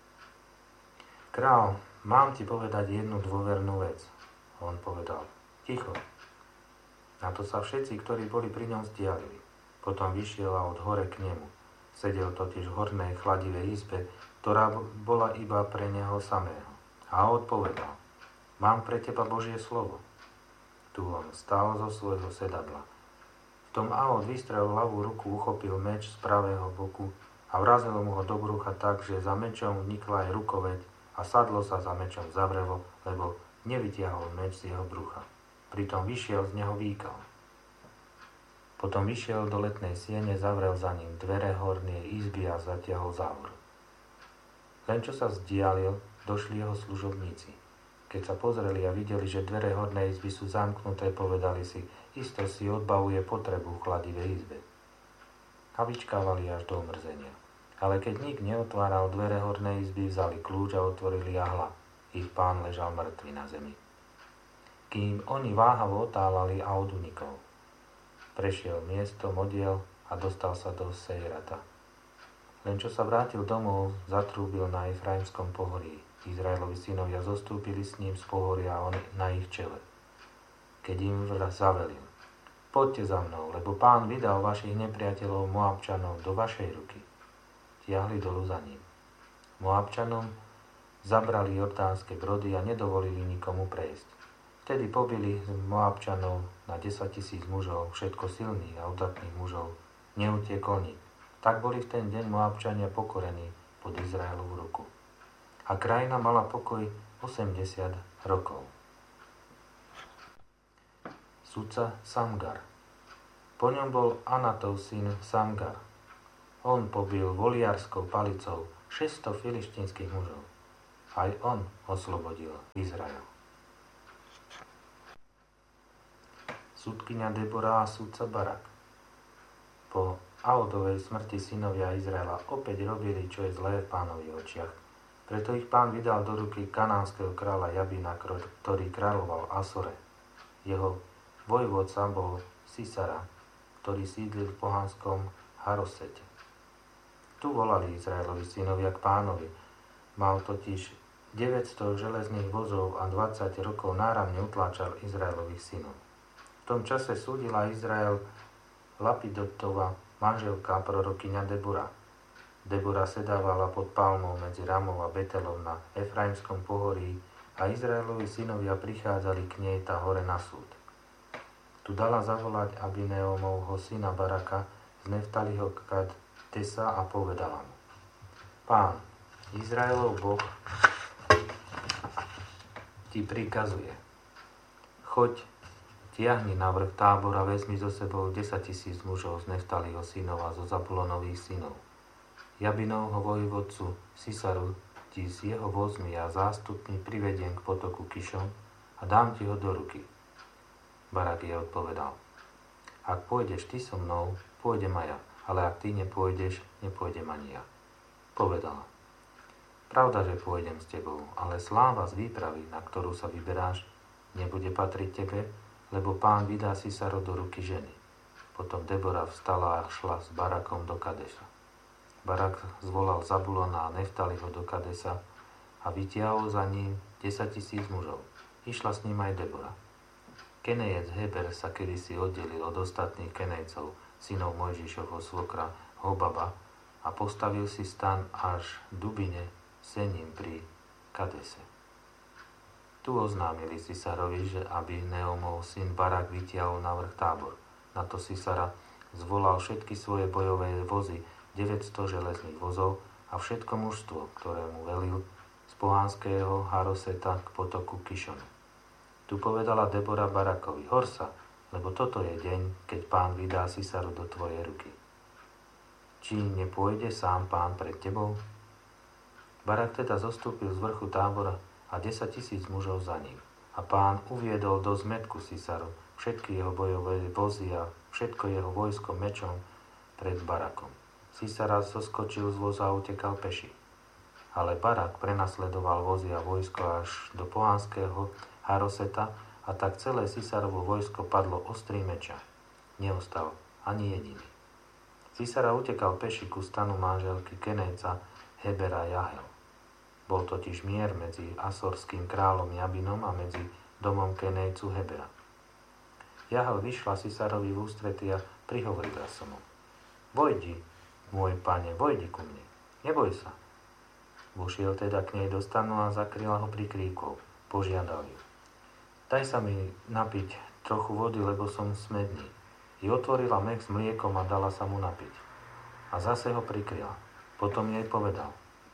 Král, mám ti povedať jednu dôvernú vec. On povedal: Ticho. Na to sa všetci, ktorí boli pri ňom, vzdialili. Potom vyšiel a od hore k nemu. Sedel totiž v hornej chladivej izbe, ktorá bola iba pre neho samého. A odpovedal: Mám pre teba Božie slovo. Tu on stál zo svojho sedadla. V tom Aod vystrel ľavú ruku, uchopil meč z pravého boku a vrazil mu ho do brucha tak, že za mečom vnikla aj rukoveď a sadlo sa za mečom zavrelo, lebo nevytiahol meč z jeho brucha. Pritom vyšiel z neho výkal. Potom vyšiel do letnej siene, zavrel za ním dvere hornej izby a zatiahol závor. Len čo sa vzdialil, došli jeho služobníci. Keď sa pozreli a videli, že dvere hornej izby sú zamknuté, povedali si: isto si odbavuje potrebu v chladivej izbe. A vyčkávali až do omrzenia. Ale keď nik neotváral dvere hornej izby, vzali kľúč a otvorili a hľa. Ich pán ležal mŕtvy na zemi. Kým oni váhavo otálali a od unikol. Prešiel miesto, modiel a dostal sa do Sejrata. Len čo sa vrátil domov, zatrúbil na Efraimskom pohorí. Izraelovi synovia zostúpili s ním z pohoria a on na ich čele. Keď im zavelil: Poďte za mnou, lebo Pán vydal vašich nepriateľov Moabčanov do vašej ruky. Tiahli dolu za ním. Moabčanom zabrali jordánske brody a nedovolili nikomu prejsť. Vtedy pobili z Moabčanov na desaťtisíc mužov, všetko silných a udatných mužov. Neutiekol nik. Tak boli v ten deň Moabčania pokorení pod Izraelovú ruku. A krajina mala pokoj osemdesiat rokov. Sudca Samgar. Po ňom bol Anatov syn Samgar. On pobil voliarskou palicou šesťsto filištínskych mužov. Aj on oslobodil Izrael. Sudkyňa Debora a sudca Barak. Po Ahodovej smrti synovia Izraela opäť robili, čo je zlé v Pánových očiach. Preto ich Pán vydal do ruky kanánskeho kráľa Jabina, ktorý kráľoval Asore. Jeho vojvodca bol Sisara, ktorý sídlil v pohanskom Harosete. Tu volali Izraelovi synovia k Pánovi. Mal totiž deväťsto železných vozov a dvadsať rokov náramne utláčal Izraelových synov. V tom čase súdila Izrael Lapidotova manželka prorokyňa Debora. Debora sedávala pod palmou medzi Ramou a Betelom na Efraimskom pohorí a Izraelovi synovia prichádzali k nej tá hore na súd. Tu dala zavolať Abineomovho syna Baraka z Neftaliho Kadesa a povedala mu: Pán, Izraelov Boh ti prikazuje: choď, tiahni na vrch tábora, vezmi so sebou desaťtisíc mužov z Neftaliho synov a zo Zabulonových synov. Jabinovho vojvodcu Sisaru ti s jeho vozmi a zástupmi privediem k potoku Kišon a dám ti ho do ruky. Barak jej odpovedal: Ak pôjdeš ty so mnou, pôjdem aj ja, ale ak ty nepôjdeš, nepôjdem ani ja. Povedala: Pravda, že pôjdem s tebou, ale sláva z výpravy, na ktorú sa vyberáš, nebude patriť tebe, lebo Pán vydá Sisaru do ruky ženy. Potom Debora vstala a šla s Barakom do Kadesa. Barak zvolal Zabulona a Neftaliho do Kadesa a vytiahol za ním desaťtisíc mužov. Išla s ním aj Debora. Kenejec Heber sa kedysi oddelil od ostatných Kenejcov, synov Mojžišovho svokra Hobaba, a postavil si stan až v Dubine Sením pri Kadese. Tu oznámili Sisarovi, že aby Neomov syn Barak vytiahol na vrch tábor. Na to Sisara zvolal všetky svoje bojové vozy, deväťsto železných vozov a všetko mužstvo, ktoré mu velil z pohanského Haroseta k potoku Kišonu. Tu povedala Debora Barakovi: Hor sa, lebo toto je deň, keď Pán vydá Sisaru do tvojej ruky. Či nepôjde sám Pán pred tebou? Barak teda zostúpil z vrchu tábora a desaťtisíc mužov za ním. A Pán uviedol do zmätku Sisaru všetky jeho bojové vozy a všetko jeho vojsko mečom pred Barakom. Sisara zoskočil z voza a utekal peši. Ale Barak prenasledoval vozy a vojsko až do pohanského Haroseta a tak celé Sisarovo vojsko padlo ostrý meča. Neostal ani jediný. Sisara utekal peši ku stanu manželky Kenejca Hebera Jahel. Bol totiž mier medzi asorským kráľom Jabinom a medzi domom Kenejcu Hebera. Jahel vyšla Sisarovi v ústrety a prihovorila sa mu: Vojdi, môj pane, vojdi ku mne, neboj sa. Vošiel teda k nej do stanu a zakryla ho pri kríkov. Požiadal ju: Daj sa mi napiť trochu vody, lebo som smedný. I otvorila mech s mliekom a dala sa mu napiť. A zase ho prikryla. Potom jej povedal: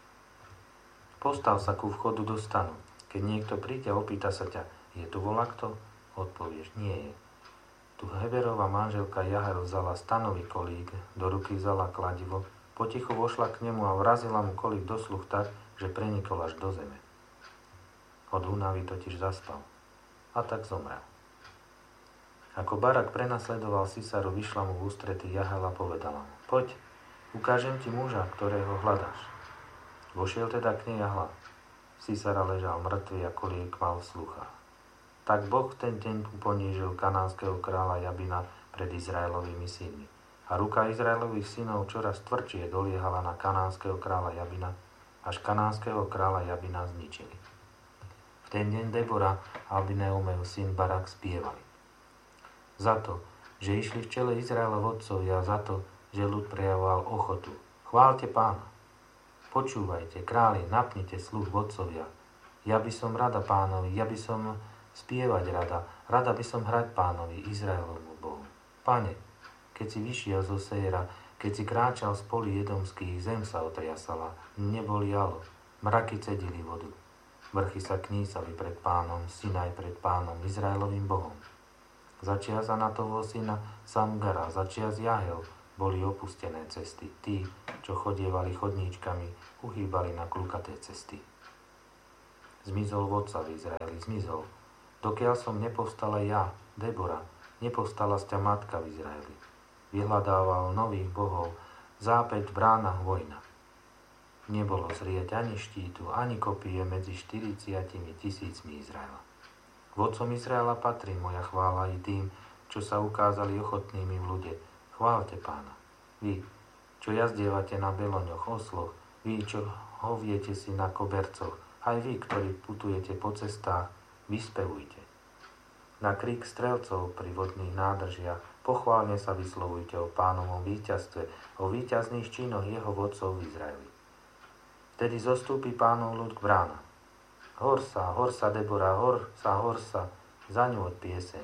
Postav sa ku vchodu do stanu. Keď niekto príde a opýta sa ťa: Je tu volakto? Odpovieš: Nie je. Tu Heberova manželka Jahel vzala stanový kolík, do ruky vzala kladivo, potichu vošla k nemu a vrazila mu kolík do sluch tak, že prenikol až do zeme. Od únavy totiž zaspal. A tak zomrel. Ako Barak prenasledoval Sisaru, vyšla mu v ústrety Jahel a povedala mu: Poď, ukážem ti muža, ktorého hľadáš. Vošiel teda k nej a hľad. Sisara ležal mŕtvý a kolík mal v sluchách. Tak Boh v ten deň ponížil kanánskeho kráľa Jabina pred Izraelovými synmi. A ruka Izraelových synov čoraz tvrdšie doliehala na kanánskeho kráľa Jabina, až kanánskeho kráľa Jabina zničili. V ten deň Debora a Abineomev syn Barak spievali: Za to, že išli v čele Izraelov vodcovia, za to, že ľud prejavoval ochotu. Chváľte Pána. Počúvajte, králi, napnite sluch vodcovia. Ja by som rada Pánovi, ja by som spievať rada, rada by som hrať Pánovi, Izraelovmu Bohu. Pane, keď si vyšiel zo Sejra, keď si kráčal z polí edomských, zem sa otriasala, nebo lialo, mraky cedili vodu. Vrchy sa knísali pred Pánom, Sinaj pred Pánom, Izraelovým Bohom. Začias Anatovho syna Samgara, začias Jahel, boli opustené cesty. Tí, čo chodievali chodníčkami, uhýbali na klukaté cesty. Zmizol vodca v Izraeli, zmizol. Dokiaľ som nepovstala ja, Debora, nepovstala z ťa matka v Izraeli. Vyhľadával nových bohov, zápäť v bránach vojna. Nebolo zrieť ani štítu, ani kopie medzi štyridsiatimi tisícmi Izraela. Vodcom Izraela patrí moja chvála i tým, čo sa ukázali ochotnými v ľude. Chváľte Pána. Vy, čo jazdievate na beloňoch, osloch, vy, čo hoviete si na kobercoch, aj vy, ktorí putujete po cestách, vyspevujte. Na krík strelcov pri vodných nádržiach pochválne sa vyslovujte o Pánovom víťazstve, o víťazných činoch jeho vodcov v Izraeli. Vtedy zostúpi Pánov ľud k bránam. Hor sa, hor sa, Debora, hor sa, hor sa, za ňu od pieseň.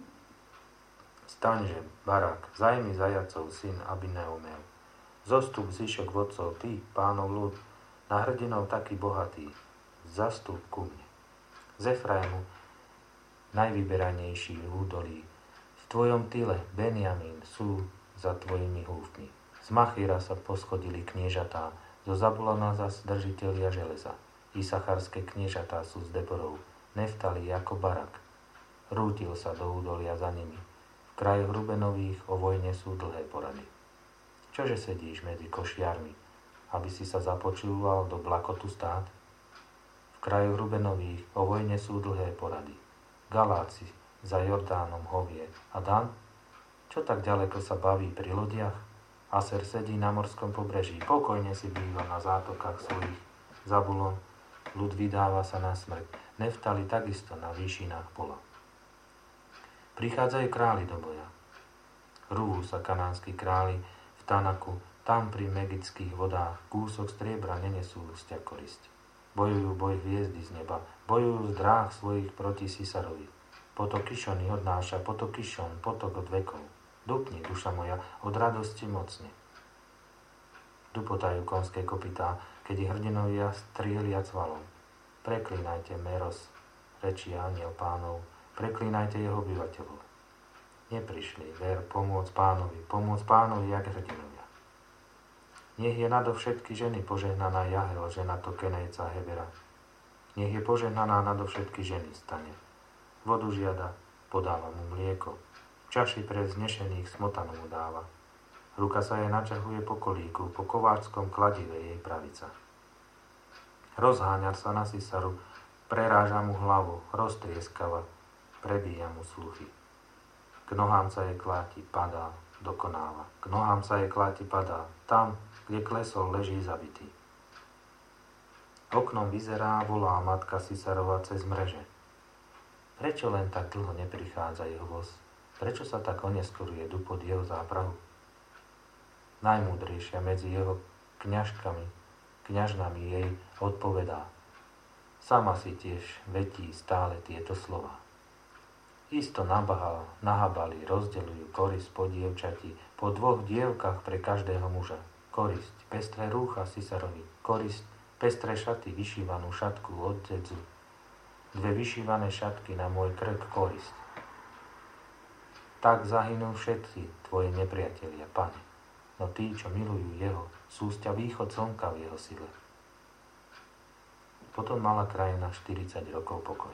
Staňže, Barak, zajmi zajacov, syn Abineumel. Zostup zvyšok vodcov, ty, Pánov ľud, na hrdinov taký bohatý, zastup ku mne. Z Efraimu, najvyberanejší v údolí, v tvojom tyle, Benjamín, sú za tvojimi húfmi. Z Machíra sa poschodili kniežatá, zo Zabulona zas držitelia železa. Isacharské kniežatá sú s Deborou, Neftali ako Barak. Rútil sa do údolia za nimi. V krajoch Rubenových o vojne sú dlhé porady. Čože sedíš medzi košiarmi, aby si sa započúval do blakotu stát? V krajoch Rubenových o vojne sú dlhé porady. Galáci za Jordánom hovie. A Dan? Čo tak ďaleko sa baví pri lodiach? Aser sedí na morskom pobreží, pokojne si býva na zátokách svojich. Zabulon, ľud vydáva sa na smrť. Neftali takisto na výšinách pola. Prichádzajú králi do boja. Rúhu sa kanánsky králi v Tanaku, tam pri megických vodách kúsok striebra nenesú z ťa korisť. Bojujú boj hviezdy z neba, bojujú z dráh svojich proti Sisarovi. Potok Kišony odnáša, potok Kišon, potok od vekov. Dupni, duša moja, od radosti mocne. Dupotajú konské kopytá, keď ich hrdinovia strielia cvalom. Preklínajte Meros, rečí aniel Pánov, preklínajte jeho obyvateľov. Neprišli, ver, pomôcť Pánovi, pomôcť Pánovi, jak hrdinovia. Nech je nadovšetky ženy požehnaná Jahel, žena to Kenejca Hebera. Nech je požehnaná nadovšetky ženy stane. Vodu žiada, podáva mu mlieko. Čaši pre znešených smotanu mu dáva. Ruka sa jej načahuje po kolíku, po kováčskom kladive jej pravica. Rozháňar sa na Sisaru, preráža mu hlavu, roztrieskava, prebíja mu sluchy. K nohám sa jej kláti, padá, dokonáva. K nohám sa jej kláti, padá, tam, kde klesol, leží zabitý. Oknom vyzerá, volá matka Sisarova cez mreže. Prečo len tak dlho neprichádza jeho voz? Prečo sa tak oneskoruje dupod jeho záprahu? Najmúdrejšia medzi jeho kňažkami, kňažnami jej odpovedá. Sama si tiež vetí stále tieto slova. Isto nabahal, nahabali, rozdeľujú korisť po dievčati, po dvoch dievkach pre každého muža. Korisť, pestré rúcha Sisarovi, korisť, pestré šaty, vyšívanú šatku od dedzu. Dve vyšívané šatky na môj krk, korisť. Tak zahynú všetci tvoji nepriatelia, Pane, no tí, čo milujú jeho, sú z ťa východ slnka v jeho sile. Potom mala krajina štyridsať rokov pokoj.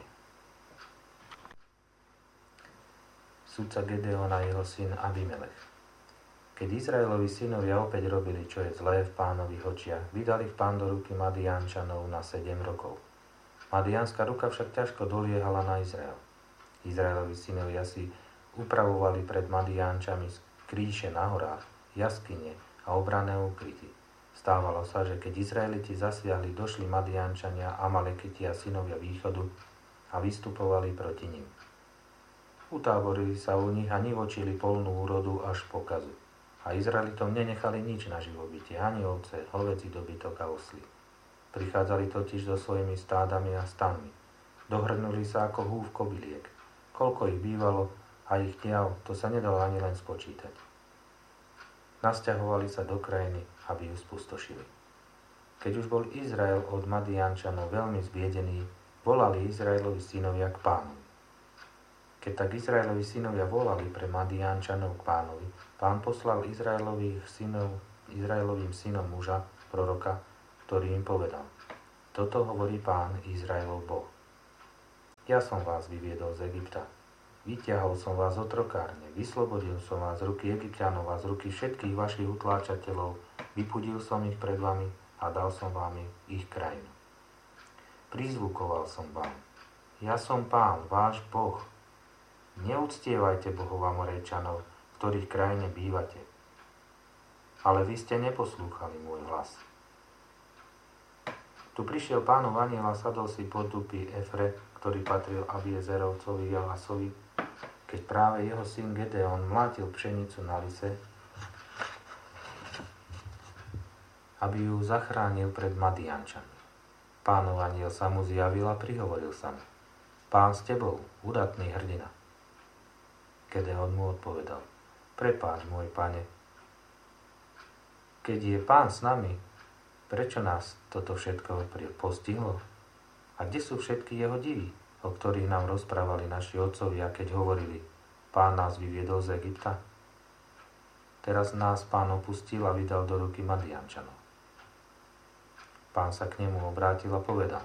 Sudca Gedeon a jeho syn Abimelech. Keď Izraelovi synovia opäť robili, čo je zlé v Pánových očiach, vydali ich Pán do ruky Madiánčanov na sedem rokov. Madiánska ruka však ťažko doliehala na Izrael. Izraelovi synovia si upravovali pred Madiánčami kríše na horách, jaskyne a obranné úkryty. Stávalo sa, že keď Izraeliti zasiahli, došli Madiánčania, Amalekiti a synovia východu a vystupovali proti nim. Utáborili sa u nich a nivočili polnú úrodu až po kazu. A Izraelitom nenechali nič na živobytie, ani ovce, hovädzí dobytok a osly. Prichádzali totiž so svojimi stádami a stanmi. Dohrnuli sa ako húf kobyliek. Koľko ich bývalo, a ich ťav, to sa nedalo ani len spočítať. Nasťahovali sa do krajiny, aby ju spustošili. Keď už bol Izrael od Madiánčanov veľmi zbiedený, volali Izraelovi synovia k Pánovi. Keď tak Izraelovi synovia volali pre Madiánčanov k Pánovi, Pán poslal Izraelových synov, Izraelovým synom muža, proroka, ktorý im povedal: Toto hovorí Pán Izraelov Boh. Ja som vás vyviedol z Egypta. Vyťahol som vás z otrokárne, vyslobodil som vás z ruky Egypťanov a z ruky všetkých vašich utláčateľov, vypudil som ich pred vami a dal som vám ich krajinu. Prizvukoval som vám. Ja som Pán, váš Boh. Neuctievajte bohov Amorejčanov, v ktorých krajine bývate. Ale vy ste neposlúchali môj hlas. Tu prišiel Pánov anjel a sadol si pod dupy Efre, ktorý patril Abiezerovcovi Joasovi, keď práve jeho syn Gedeon mlátil pšenicu na lise, aby ju zachránil pred Madiančami. Pánov anjel sa mu zjavil a prihovoril sa mu. Pán s tebou, udatný hrdina. Gedeon mu odpovedal. Prepáč, môj pane. Keď je Pán s nami, prečo nás toto všetko postihlo? A kde sú všetky jeho divy, o ktorých nám rozprávali naši otcovia, keď hovorili, Pán nás vyviedol z Egypta? Teraz nás Pán opustil a vydal do ruky Madiančanov. Pán sa k nemu obrátil a povedal,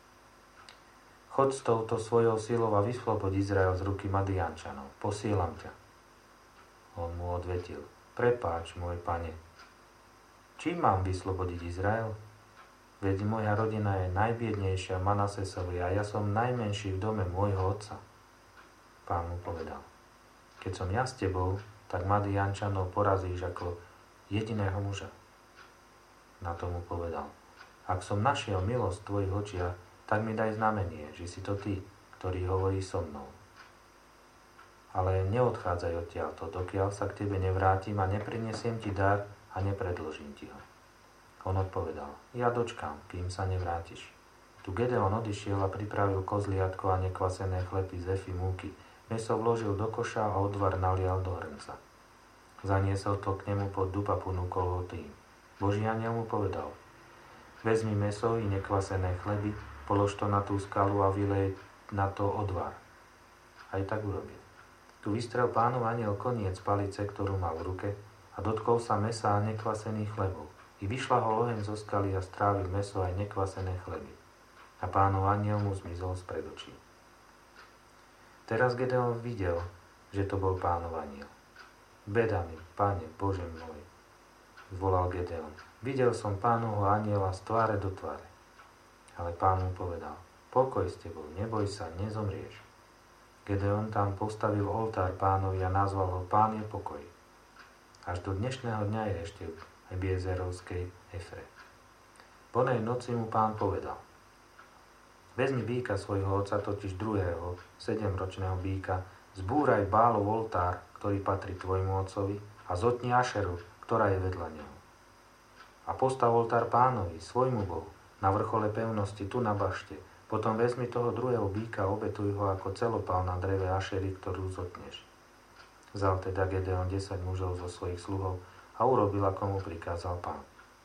Chod s touto svojou silou a vyslobod Izrael z ruky Madiančanov. Posielam ťa. On mu odvetil, prepáč, môj pane, čím mám vyslobodiť Izrael? Veď moja rodina je najbiednejšia v Manasesovi a ja som najmenší v dome môjho otca. Pán mu povedal, keď som ja s tebou, tak Madiančanov porazíš ako jediného muža. Na to mu povedal, ak som našiel milosť v tvojich očiach, tak mi daj znamenie, že si to ty, ktorý hovorí so mnou. Ale neodchádzaj odtiaľto, dokiaľ sa k tebe nevrátim a neprinesiem ti dar a nepredložím ti ho. On odpovedal, ja dočkám, kým sa nevrátiš. Tu Gedeon odišiel a pripravil kozliatko a nekvasené chleby z efy múky. Meso vložil do koša a odvar nalial do hrnca. Zaniesol to k nemu pod dub a ponúkol ho tým. Boží anjel mu povedal, vezmi meso i nekvasené chleby, polož to na tú skalu a vylej na to odvar. Aj tak urobil. Tu vystrel Pánov anjel koniec palice, ktorú mal v ruke, a dotkol sa mesa a nekvasených chlebov. I vyšla ho oheň zo skaly a strávil meso aj nekvasené chleby. A Pánov anjel mu zmizol spred očí. Teraz Gedeon videl, že to bol Pánov anjel. Beda mi, Pane, Bože môj, zvolal Gedeon. Videl som Pánovho anjela z tváre do tváre. Ale Pán mu povedal, pokoj s tebou, neboj sa, nezomrieš. Gedeon tam postavil oltár Pánovi a nazval ho Pán je pokoj. Až do dnešného dňa je ešte v Ebiezerovskej Efre. Po nej noci mu Pán povedal, vezmi býka svojho otca, totiž druhého, sedemročného býka, zbúraj Bálov oltár, ktorý patrí tvojmu otcovi, a zotni Ašeru, ktorá je vedľa neho. A postav oltár Pánovi, svojmu Bohu, na vrchole pevnosti, tu na bašte. Potom vezmi toho druhého býka a obetuj ho ako celopál na dreve Ašery, ktorú zotneš. Vzal teda Gedeon desať mužov zo svojich sluhov a urobil, ako mu prikázal Pán.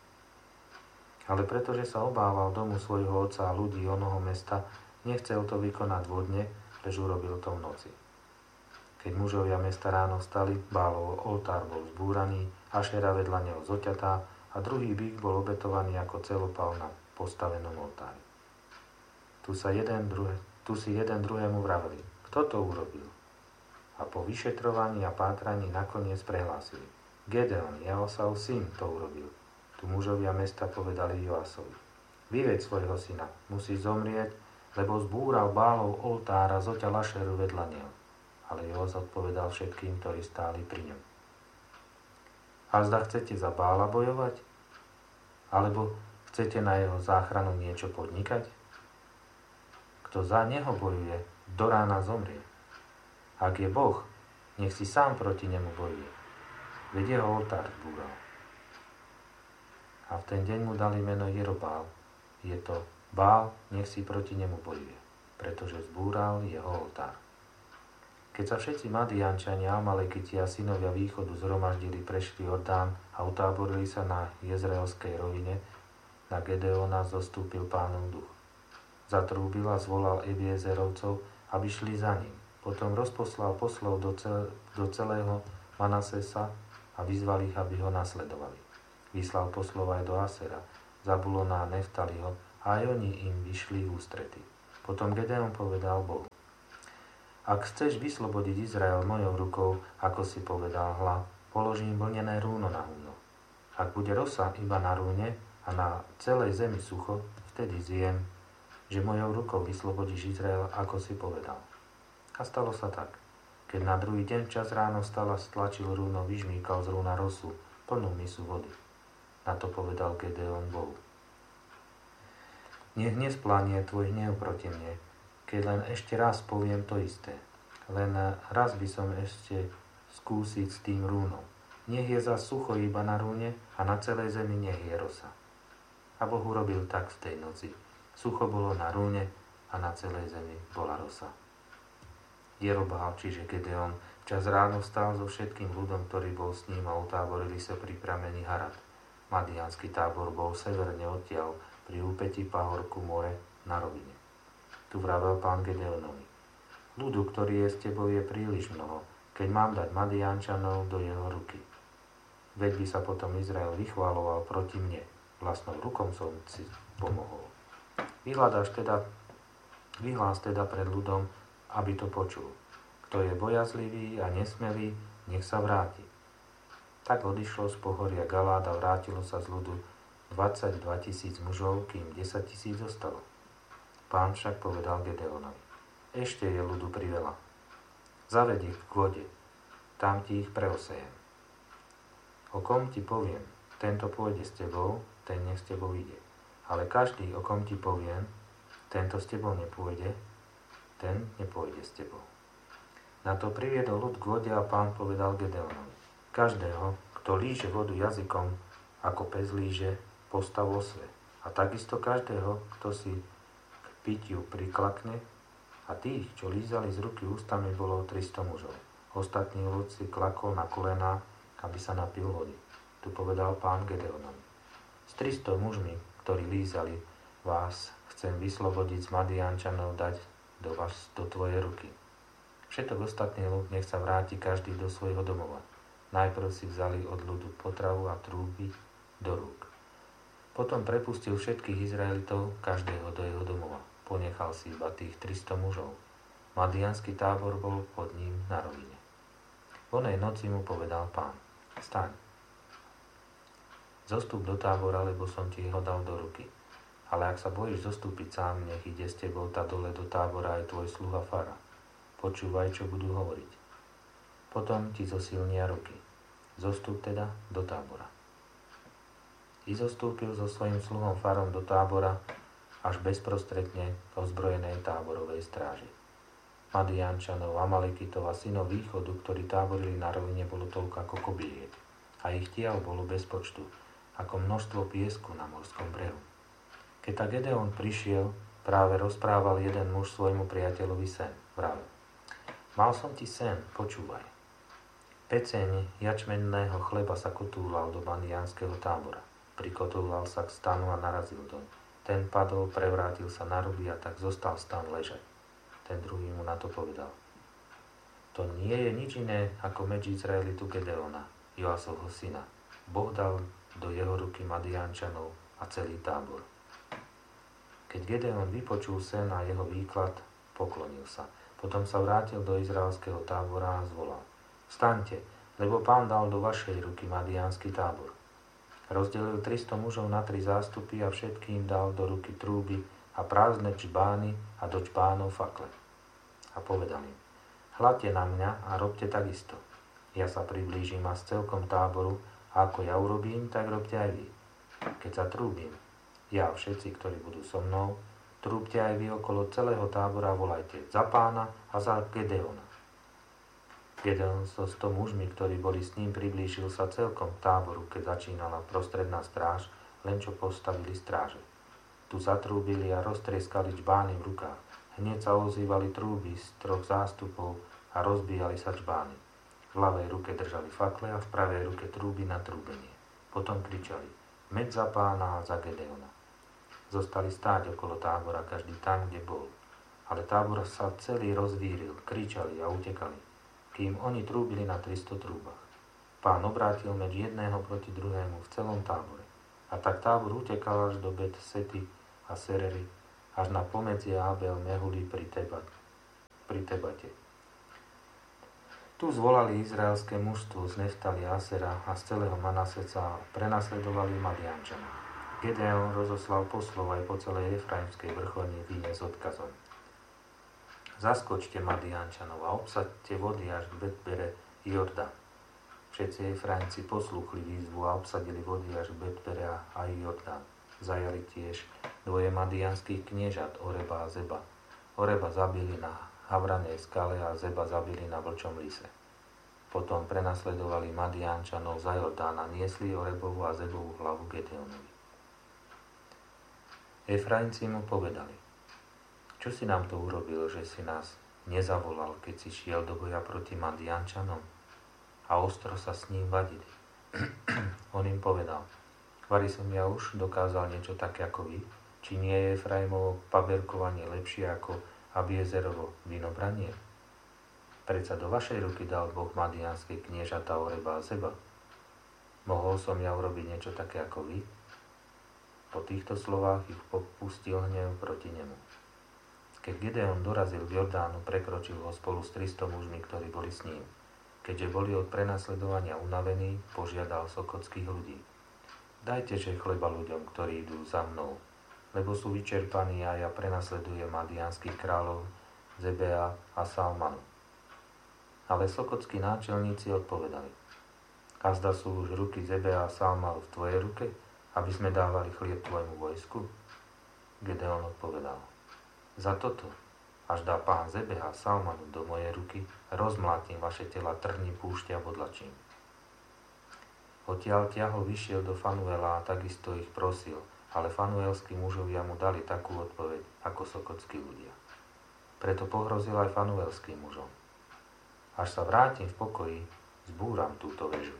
Ale pretože sa obával domu svojho otca a ľudí onoho mesta, nechcel to vykonať vodne, lež urobil to v noci. Keď mužovia mesta ráno vstali, Bálov oltár bol zbúraný, Ašera vedľa neho zoťatá a druhý býk bol obetovaný ako celopál na postavenom oltári. Tu, sa jeden druhé, tu si jeden druhému vraveli, kto to urobil? A po vyšetrovaní a pátraní nakoniec prehlásili, Gedeon, Joasov syn, to urobil. Tu mužovia mesta povedali Joasovi, vyveď svojho syna, musí zomrieť, lebo zbúral Bálov oltár a zoťal Ašeru vedľa neho. Ale Joas odpovedal všetkým, ktorí stáli pri ňom. A zda chcete za Bála bojovať? Alebo chcete na jeho záchranu niečo podnikať? Kto za neho bojuje, do rána zomrie. Ak je Boh, nech si sám proti nemu bojuje. Veď jeho oltár zbúral. A v ten deň mu dali meno Jerobál. Je to Bál, nech si proti nemu bojuje, pretože zbúral jeho oltár. Keď sa všetci Madiančania, Amalekiti a synovia východu zhromaždili, prešli Jordán a utáborili sa na Jezreelskej rovine, na Gedeona zostúpil Pánov duch. Zatrúbil a zvolal Ebiezerovcov, aby šli za ním. Potom rozposlal poslov do, cel- do celého Manasesa a vyzval ich, aby ho nasledovali. Vyslal poslov aj do Asera, Zabulona a Neftaliho, a aj oni im vyšli v ústrety. Potom Gedeon povedal Bohu: Ak chceš vyslobodiť Izrael mojou rukou, ako si povedal, hľa, položím vlnené rúno na húno. Ak bude rosa iba na rúne a na celej zemi sucho, vtedy zjem, že mojou rukou vyslobodíš Izrael, ako si povedal. A stalo sa tak. Keď na druhý deň čas ráno vstal a stlačil rúno, vyžmýkal z rúna rosu, plnú misu vody. Na to povedal Gedeon Bohu: Nech nesplánie tvoj hnev proti mne, keď len ešte raz poviem to isté. Len raz by som ešte skúsiť s tým rúnom. Nech je za sucho iba na rúne a na celej zemi nech je rosa. A Boh urobil tak v tej noci. Sucho bolo na rúne a na celej zemi bola rosa. Jerobál, čiže Gedeon, čas ráno vstal so všetkým ľudom, ktorý bol s ním, a utáborili sa pri pramení Harad. Madiánsky tábor bol severne odtiaľ, pri úpätí pahorku more na rovine. Tu vravel Pán Gedeonovi: Ľudu, ktorý je s tebou, je príliš mnoho, keď mám dať Madiánčanov do jeho ruky. Veď by sa potom Izrael vychváloval proti mne, vlastnou rukom som si pomohol. Vyhľadáš teda, vyhlás teda pred ľudom, aby to počul. Kto je bojazlivý a nesmelý, nech sa vráti. Tak odišlo z pohoria Galád a vrátilo sa z ľudu dvadsaťdva tisíc mužov, kým desať tisíc zostalo. Pán však povedal Gedeonovi: Ešte je ľudu priveľa. Zaved ich k vode, tam ti ich preosejem. O kom ti poviem, tento pôjde s tebou, ten nech s tebou ide. Ale každý, o kom ti poviem, tento s tebou nepôjde, ten nepôjde s tebou. Na to priviedol ľud k vode a Pán povedal Gedeonovi: Každého, kto líže vodu jazykom, ako pes líže, postav osve. A takisto každého, kto si k pitiu priklakne, a tých, čo lízali z ruky ústami, bolo tristo mužov. Ostatný ľud si klakol na kolená, aby sa napil vody. Tu povedal Pán Gedeonovi: S tristo mužmi, ktorí lízali, vás chcem vyslobodiť z Madiánčanov, dať do vás, do tvojej ruky. Všetok ostatný ľud nech sa vráti každý do svojho domova. Najprv si vzali od ľudu potravu a trúby do rúk. Potom prepustil všetkých Izraelitov, každého do jeho domova. Ponechal si iba tých tristo mužov. Madiánsky tábor bol pod ním na rovine. V onej noci mu povedal Pán: Staň, zostup do tábora, lebo som ti ho dal do ruky. Ale ak sa bojíš zostúpiť sám, nech ide s tebou tá dole do tábora aj tvoj sluha Fara. Počúvaj, čo budú hovoriť. Potom ti zosilnia ruky. Zostup teda do tábora. I zostúpil so svojím sluhom Farom do tábora, až bezprostredne k ozbrojenej táborovej stráži. Madiánčanov, Amalekitov a synov východu, ktorí táborili na rovine, bolo toľko ako kobyliek. A ich tiaľ bolo bez počtu, ako množstvo piesku na morskom brehu. Keď tak Gedeon prišiel, práve rozprával jeden muž svojmu priateľovi sen. Vravel: Mal som ti sen, počúvaj. Peceň jačmenného chleba sa kotúlal do madiánskeho tábora. Prikotúlal sa k stanu a narazil doň. Ten padol, prevrátil sa na ruby a tak zostal stan ležať. Ten druhý mu na to povedal: To nie je nič iné ako meč Izraelitu Gedeona, Joasovho syna. Boh dal do jeho ruky Madiánčanov a celý tábor. Keď Gedeon vypočul sen a jeho výklad, poklonil sa. Potom sa vrátil do izraelského tábora a zvolal: Vstaňte, lebo Pán dal do vašej ruky Madiánsky tábor. Rozdelil tristo mužov na tri zástupy a všetkým dal do ruky trúby a prázdne čbány a do čbánov fakle. A povedal im: Hľadte na mňa a robte takisto. Ja sa priblížim a s celkom táboru, a ako ja urobím, tak robte aj vy. Keď sa trúbim, ja a všetci, ktorí budú so mnou, trúbte aj vy okolo celého tábora a volajte: Za Pána a za Gedeona. Gedeon so sto mužmi, ktorí boli s ním, priblížil sa celkom k táboru, keď začínala prostredná stráž, len čo postavili stráže. Tu zatrúbili a roztrieskali čbány v rukách. Hneď sa ozývali trúby z troch zástupov a rozbíjali sa čbány. V ľavej ruke držali fakle a v pravej ruke trúby na trúbenie. Potom kričali: Meď za Pána a za Gedeona. Zostali stáť okolo tábora, každý tam, kde bol. Ale tábor sa celý rozvíril, kričali a utekali, kým oni trúbili na tristo trúbach. Pán obrátil meč jedného proti druhému v celom tábore. A tak tábor utekal až do Bet Sety a Sereri, až na pomedzie Abel Mehuli pri, teba, pri Tebate. Tu zvolali izraelské mužstvo z Neftali a Asera a z celého Manaseca a prenasledovali Madiančanov. Gedeon rozoslal poslov aj po celej Efraimskej vrcholníkyne s odkazom: Zaskočte Madiančanov a obsaďte vody až k Betbere Jordán. Všetci Efraimci poslúchli výzvu a obsadili vody až k Betbere a Jordán. Zajali tiež dvoje madianských kniežat, Oreba a Zeba. Oreba zabili na Havranej skale a Zeba zabili na Vlčom lise. Potom prenasledovali Madiančanov za Jordán a niesli Orebovú a Zebovú hlavu Gedeonovi. Efraimci mu povedali: Čo si nám to urobil, že si nás nezavolal, keď si šiel do boja proti Madiančanom? A ostro sa s ním vadili. On im povedal: Vari som ja už dokázal niečo také ako vy? Či nie je Efraimovo paberkovanie lepšie ako Abiezerovo vinobranie? Predsa do vašej ruky dal Boh madianskej kniežatá Oreba a Zeba. Mohol som ja urobiť niečo také ako vy? Po týchto slovách ich popustil hnev proti nemu. Keď Gedeon dorazil k Jordánu, prekročil ho spolu s tristo mužmi, ktorí boli s ním. Keďže boli od prenasledovania unavení, požiadal sokotských ľudí: Dajte že chleba ľuďom, ktorí idú za mnou, lebo sú vyčerpaní a ja prenasledujem madianských kráľov Zebea a Salmanu. Ale sokotskí náčelníci odpovedali: Azda sú už ruky Zebea a Salmanu v tvojej ruke, aby sme dávali chlieb tvojmu vojsku? Gedeon odpovedal: Za toto, až dá pán Zebea a Salmanu do mojej ruky, rozmlátim vaše tela trhní púšťa a bodlačím. Odtiaľ ťahol vyšiel do Fanuela a takisto ich prosil, ale fanuelskí mužovia mu dali takú odpoveď ako sokotskí ľudia. Preto pohrozil aj fanuelským mužom: Až sa vrátim v pokoji, zbúram túto väžu.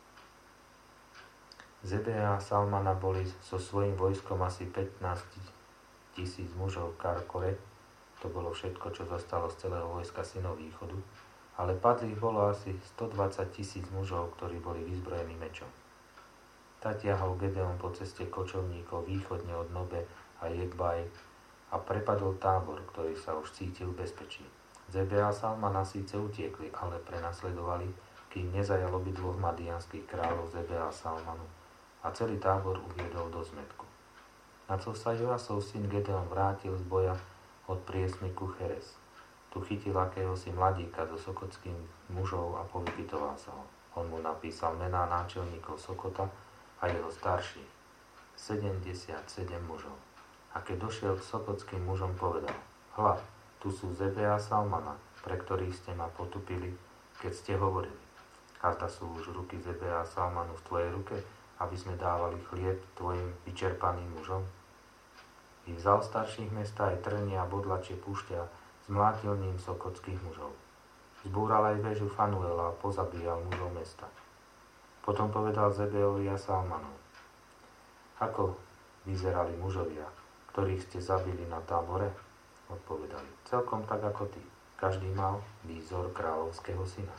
Zebea a Salmana boli so svojím vojskom asi pätnásť tisíc mužov v Karkore, to bolo všetko, čo zostalo z celého vojska synov východu, ale padlých bolo asi stodvadsať tisíc mužov, ktorí boli vyzbrojení mečom. Tak ťahol Gedeon po ceste kočovníkov východne od Nobe a Jegbaj a prepadol tábor, ktorý sa už cítil v bezpečí. Zebea a Salmana síce utiekli, ale prenasledovali, kým nezajal obidvoch madianských kráľov Zebea a Salmanu a celý tábor uviedol do zmätku. Na co sa Joasov syn Gedeon vrátil z boja od priesmiku Cheres. Tu chytil akéhosi mladíka zo sokotských mužov a povypytoval sa ho. On mu napísal mená náčelníkov Sokota a jeho starších, sedemdesiatsedem mužov. A keď došiel k sokotským mužom, povedal: Hľa, tu sú Zebea a Salmana, pre ktorých ste ma potupili, keď ste hovorili: Azda sú už ruky Zebea a Salmanu v tvojej ruke, aby sme dávali chlieb tvojim vyčerpaným mužom? I vzal starších mesta aj trnie a bodlačie púšťa, zmlátil ním sokotských mužov. Zbúral aj väžu Fanuela a pozabíjal mužov mesta. Potom povedal Zebeovi a Salmanu: Ako vyzerali mužovia, ktorých ste zabili na tábore? Odpovedali: Celkom tak ako ty. Každý mal výzor kráľovského syna.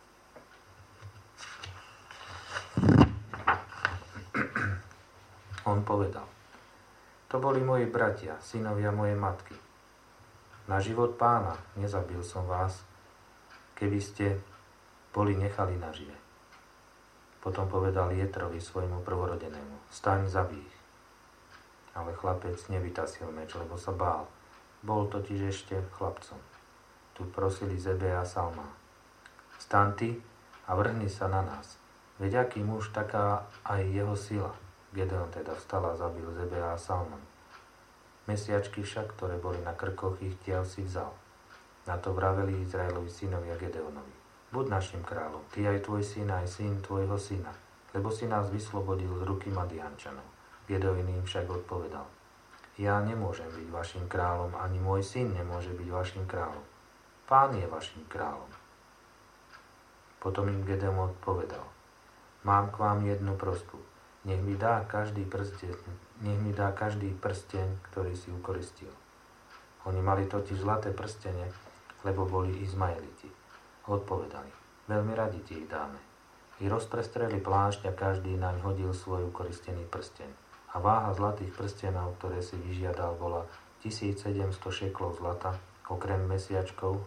On povedal: To boli moji bratia, synovia mojej matky. Na život pána nezabil som vás, keby ste boli nechali nažive. Potom povedal Jetrovi, svojmu prvorodenému: Staň, zabij ich. Ale chlapec nevytasil meč, lebo sa bál. Bol totiž ešte chlapcom. Tu prosili Zebea a Salma: Staň ty a vrhni sa na nás. Veď aký muž, taká aj jeho sila. Gedeon teda vstal a zabil Zebea a Salman. Mesiačky však, ktoré boli na krkoch, ich tiaľ si vzal. Na to vraveli Izraelovi synovia Gedeonovi: Buď našim kráľom, ty aj tvoj syn, aj syn tvojho syna, lebo si nás vyslobodil z ruky Madiančanov. Gedeon im však odpovedal: Ja nemôžem byť vašim kráľom, ani môj syn nemôže byť vašim kráľom. Pán je vašim kráľom. Potom im Gedeon odpovedal: Mám k vám jednu prosbu. Nech mi dá každý prsteň, nech mi dá každý prsteň, ktorý si ukoristil. Oni mali totiž zlaté prstene, lebo boli Izmaeliti. Odpovedali: Veľmi radi ti ich dáme. I rozprestreli plášť a každý naň hodil svoj ukoristený prsteň. a váha zlatých prstenov, ktoré si vyžiadal, bola tisícsedemsto šeklov zlata, okrem mesiačkov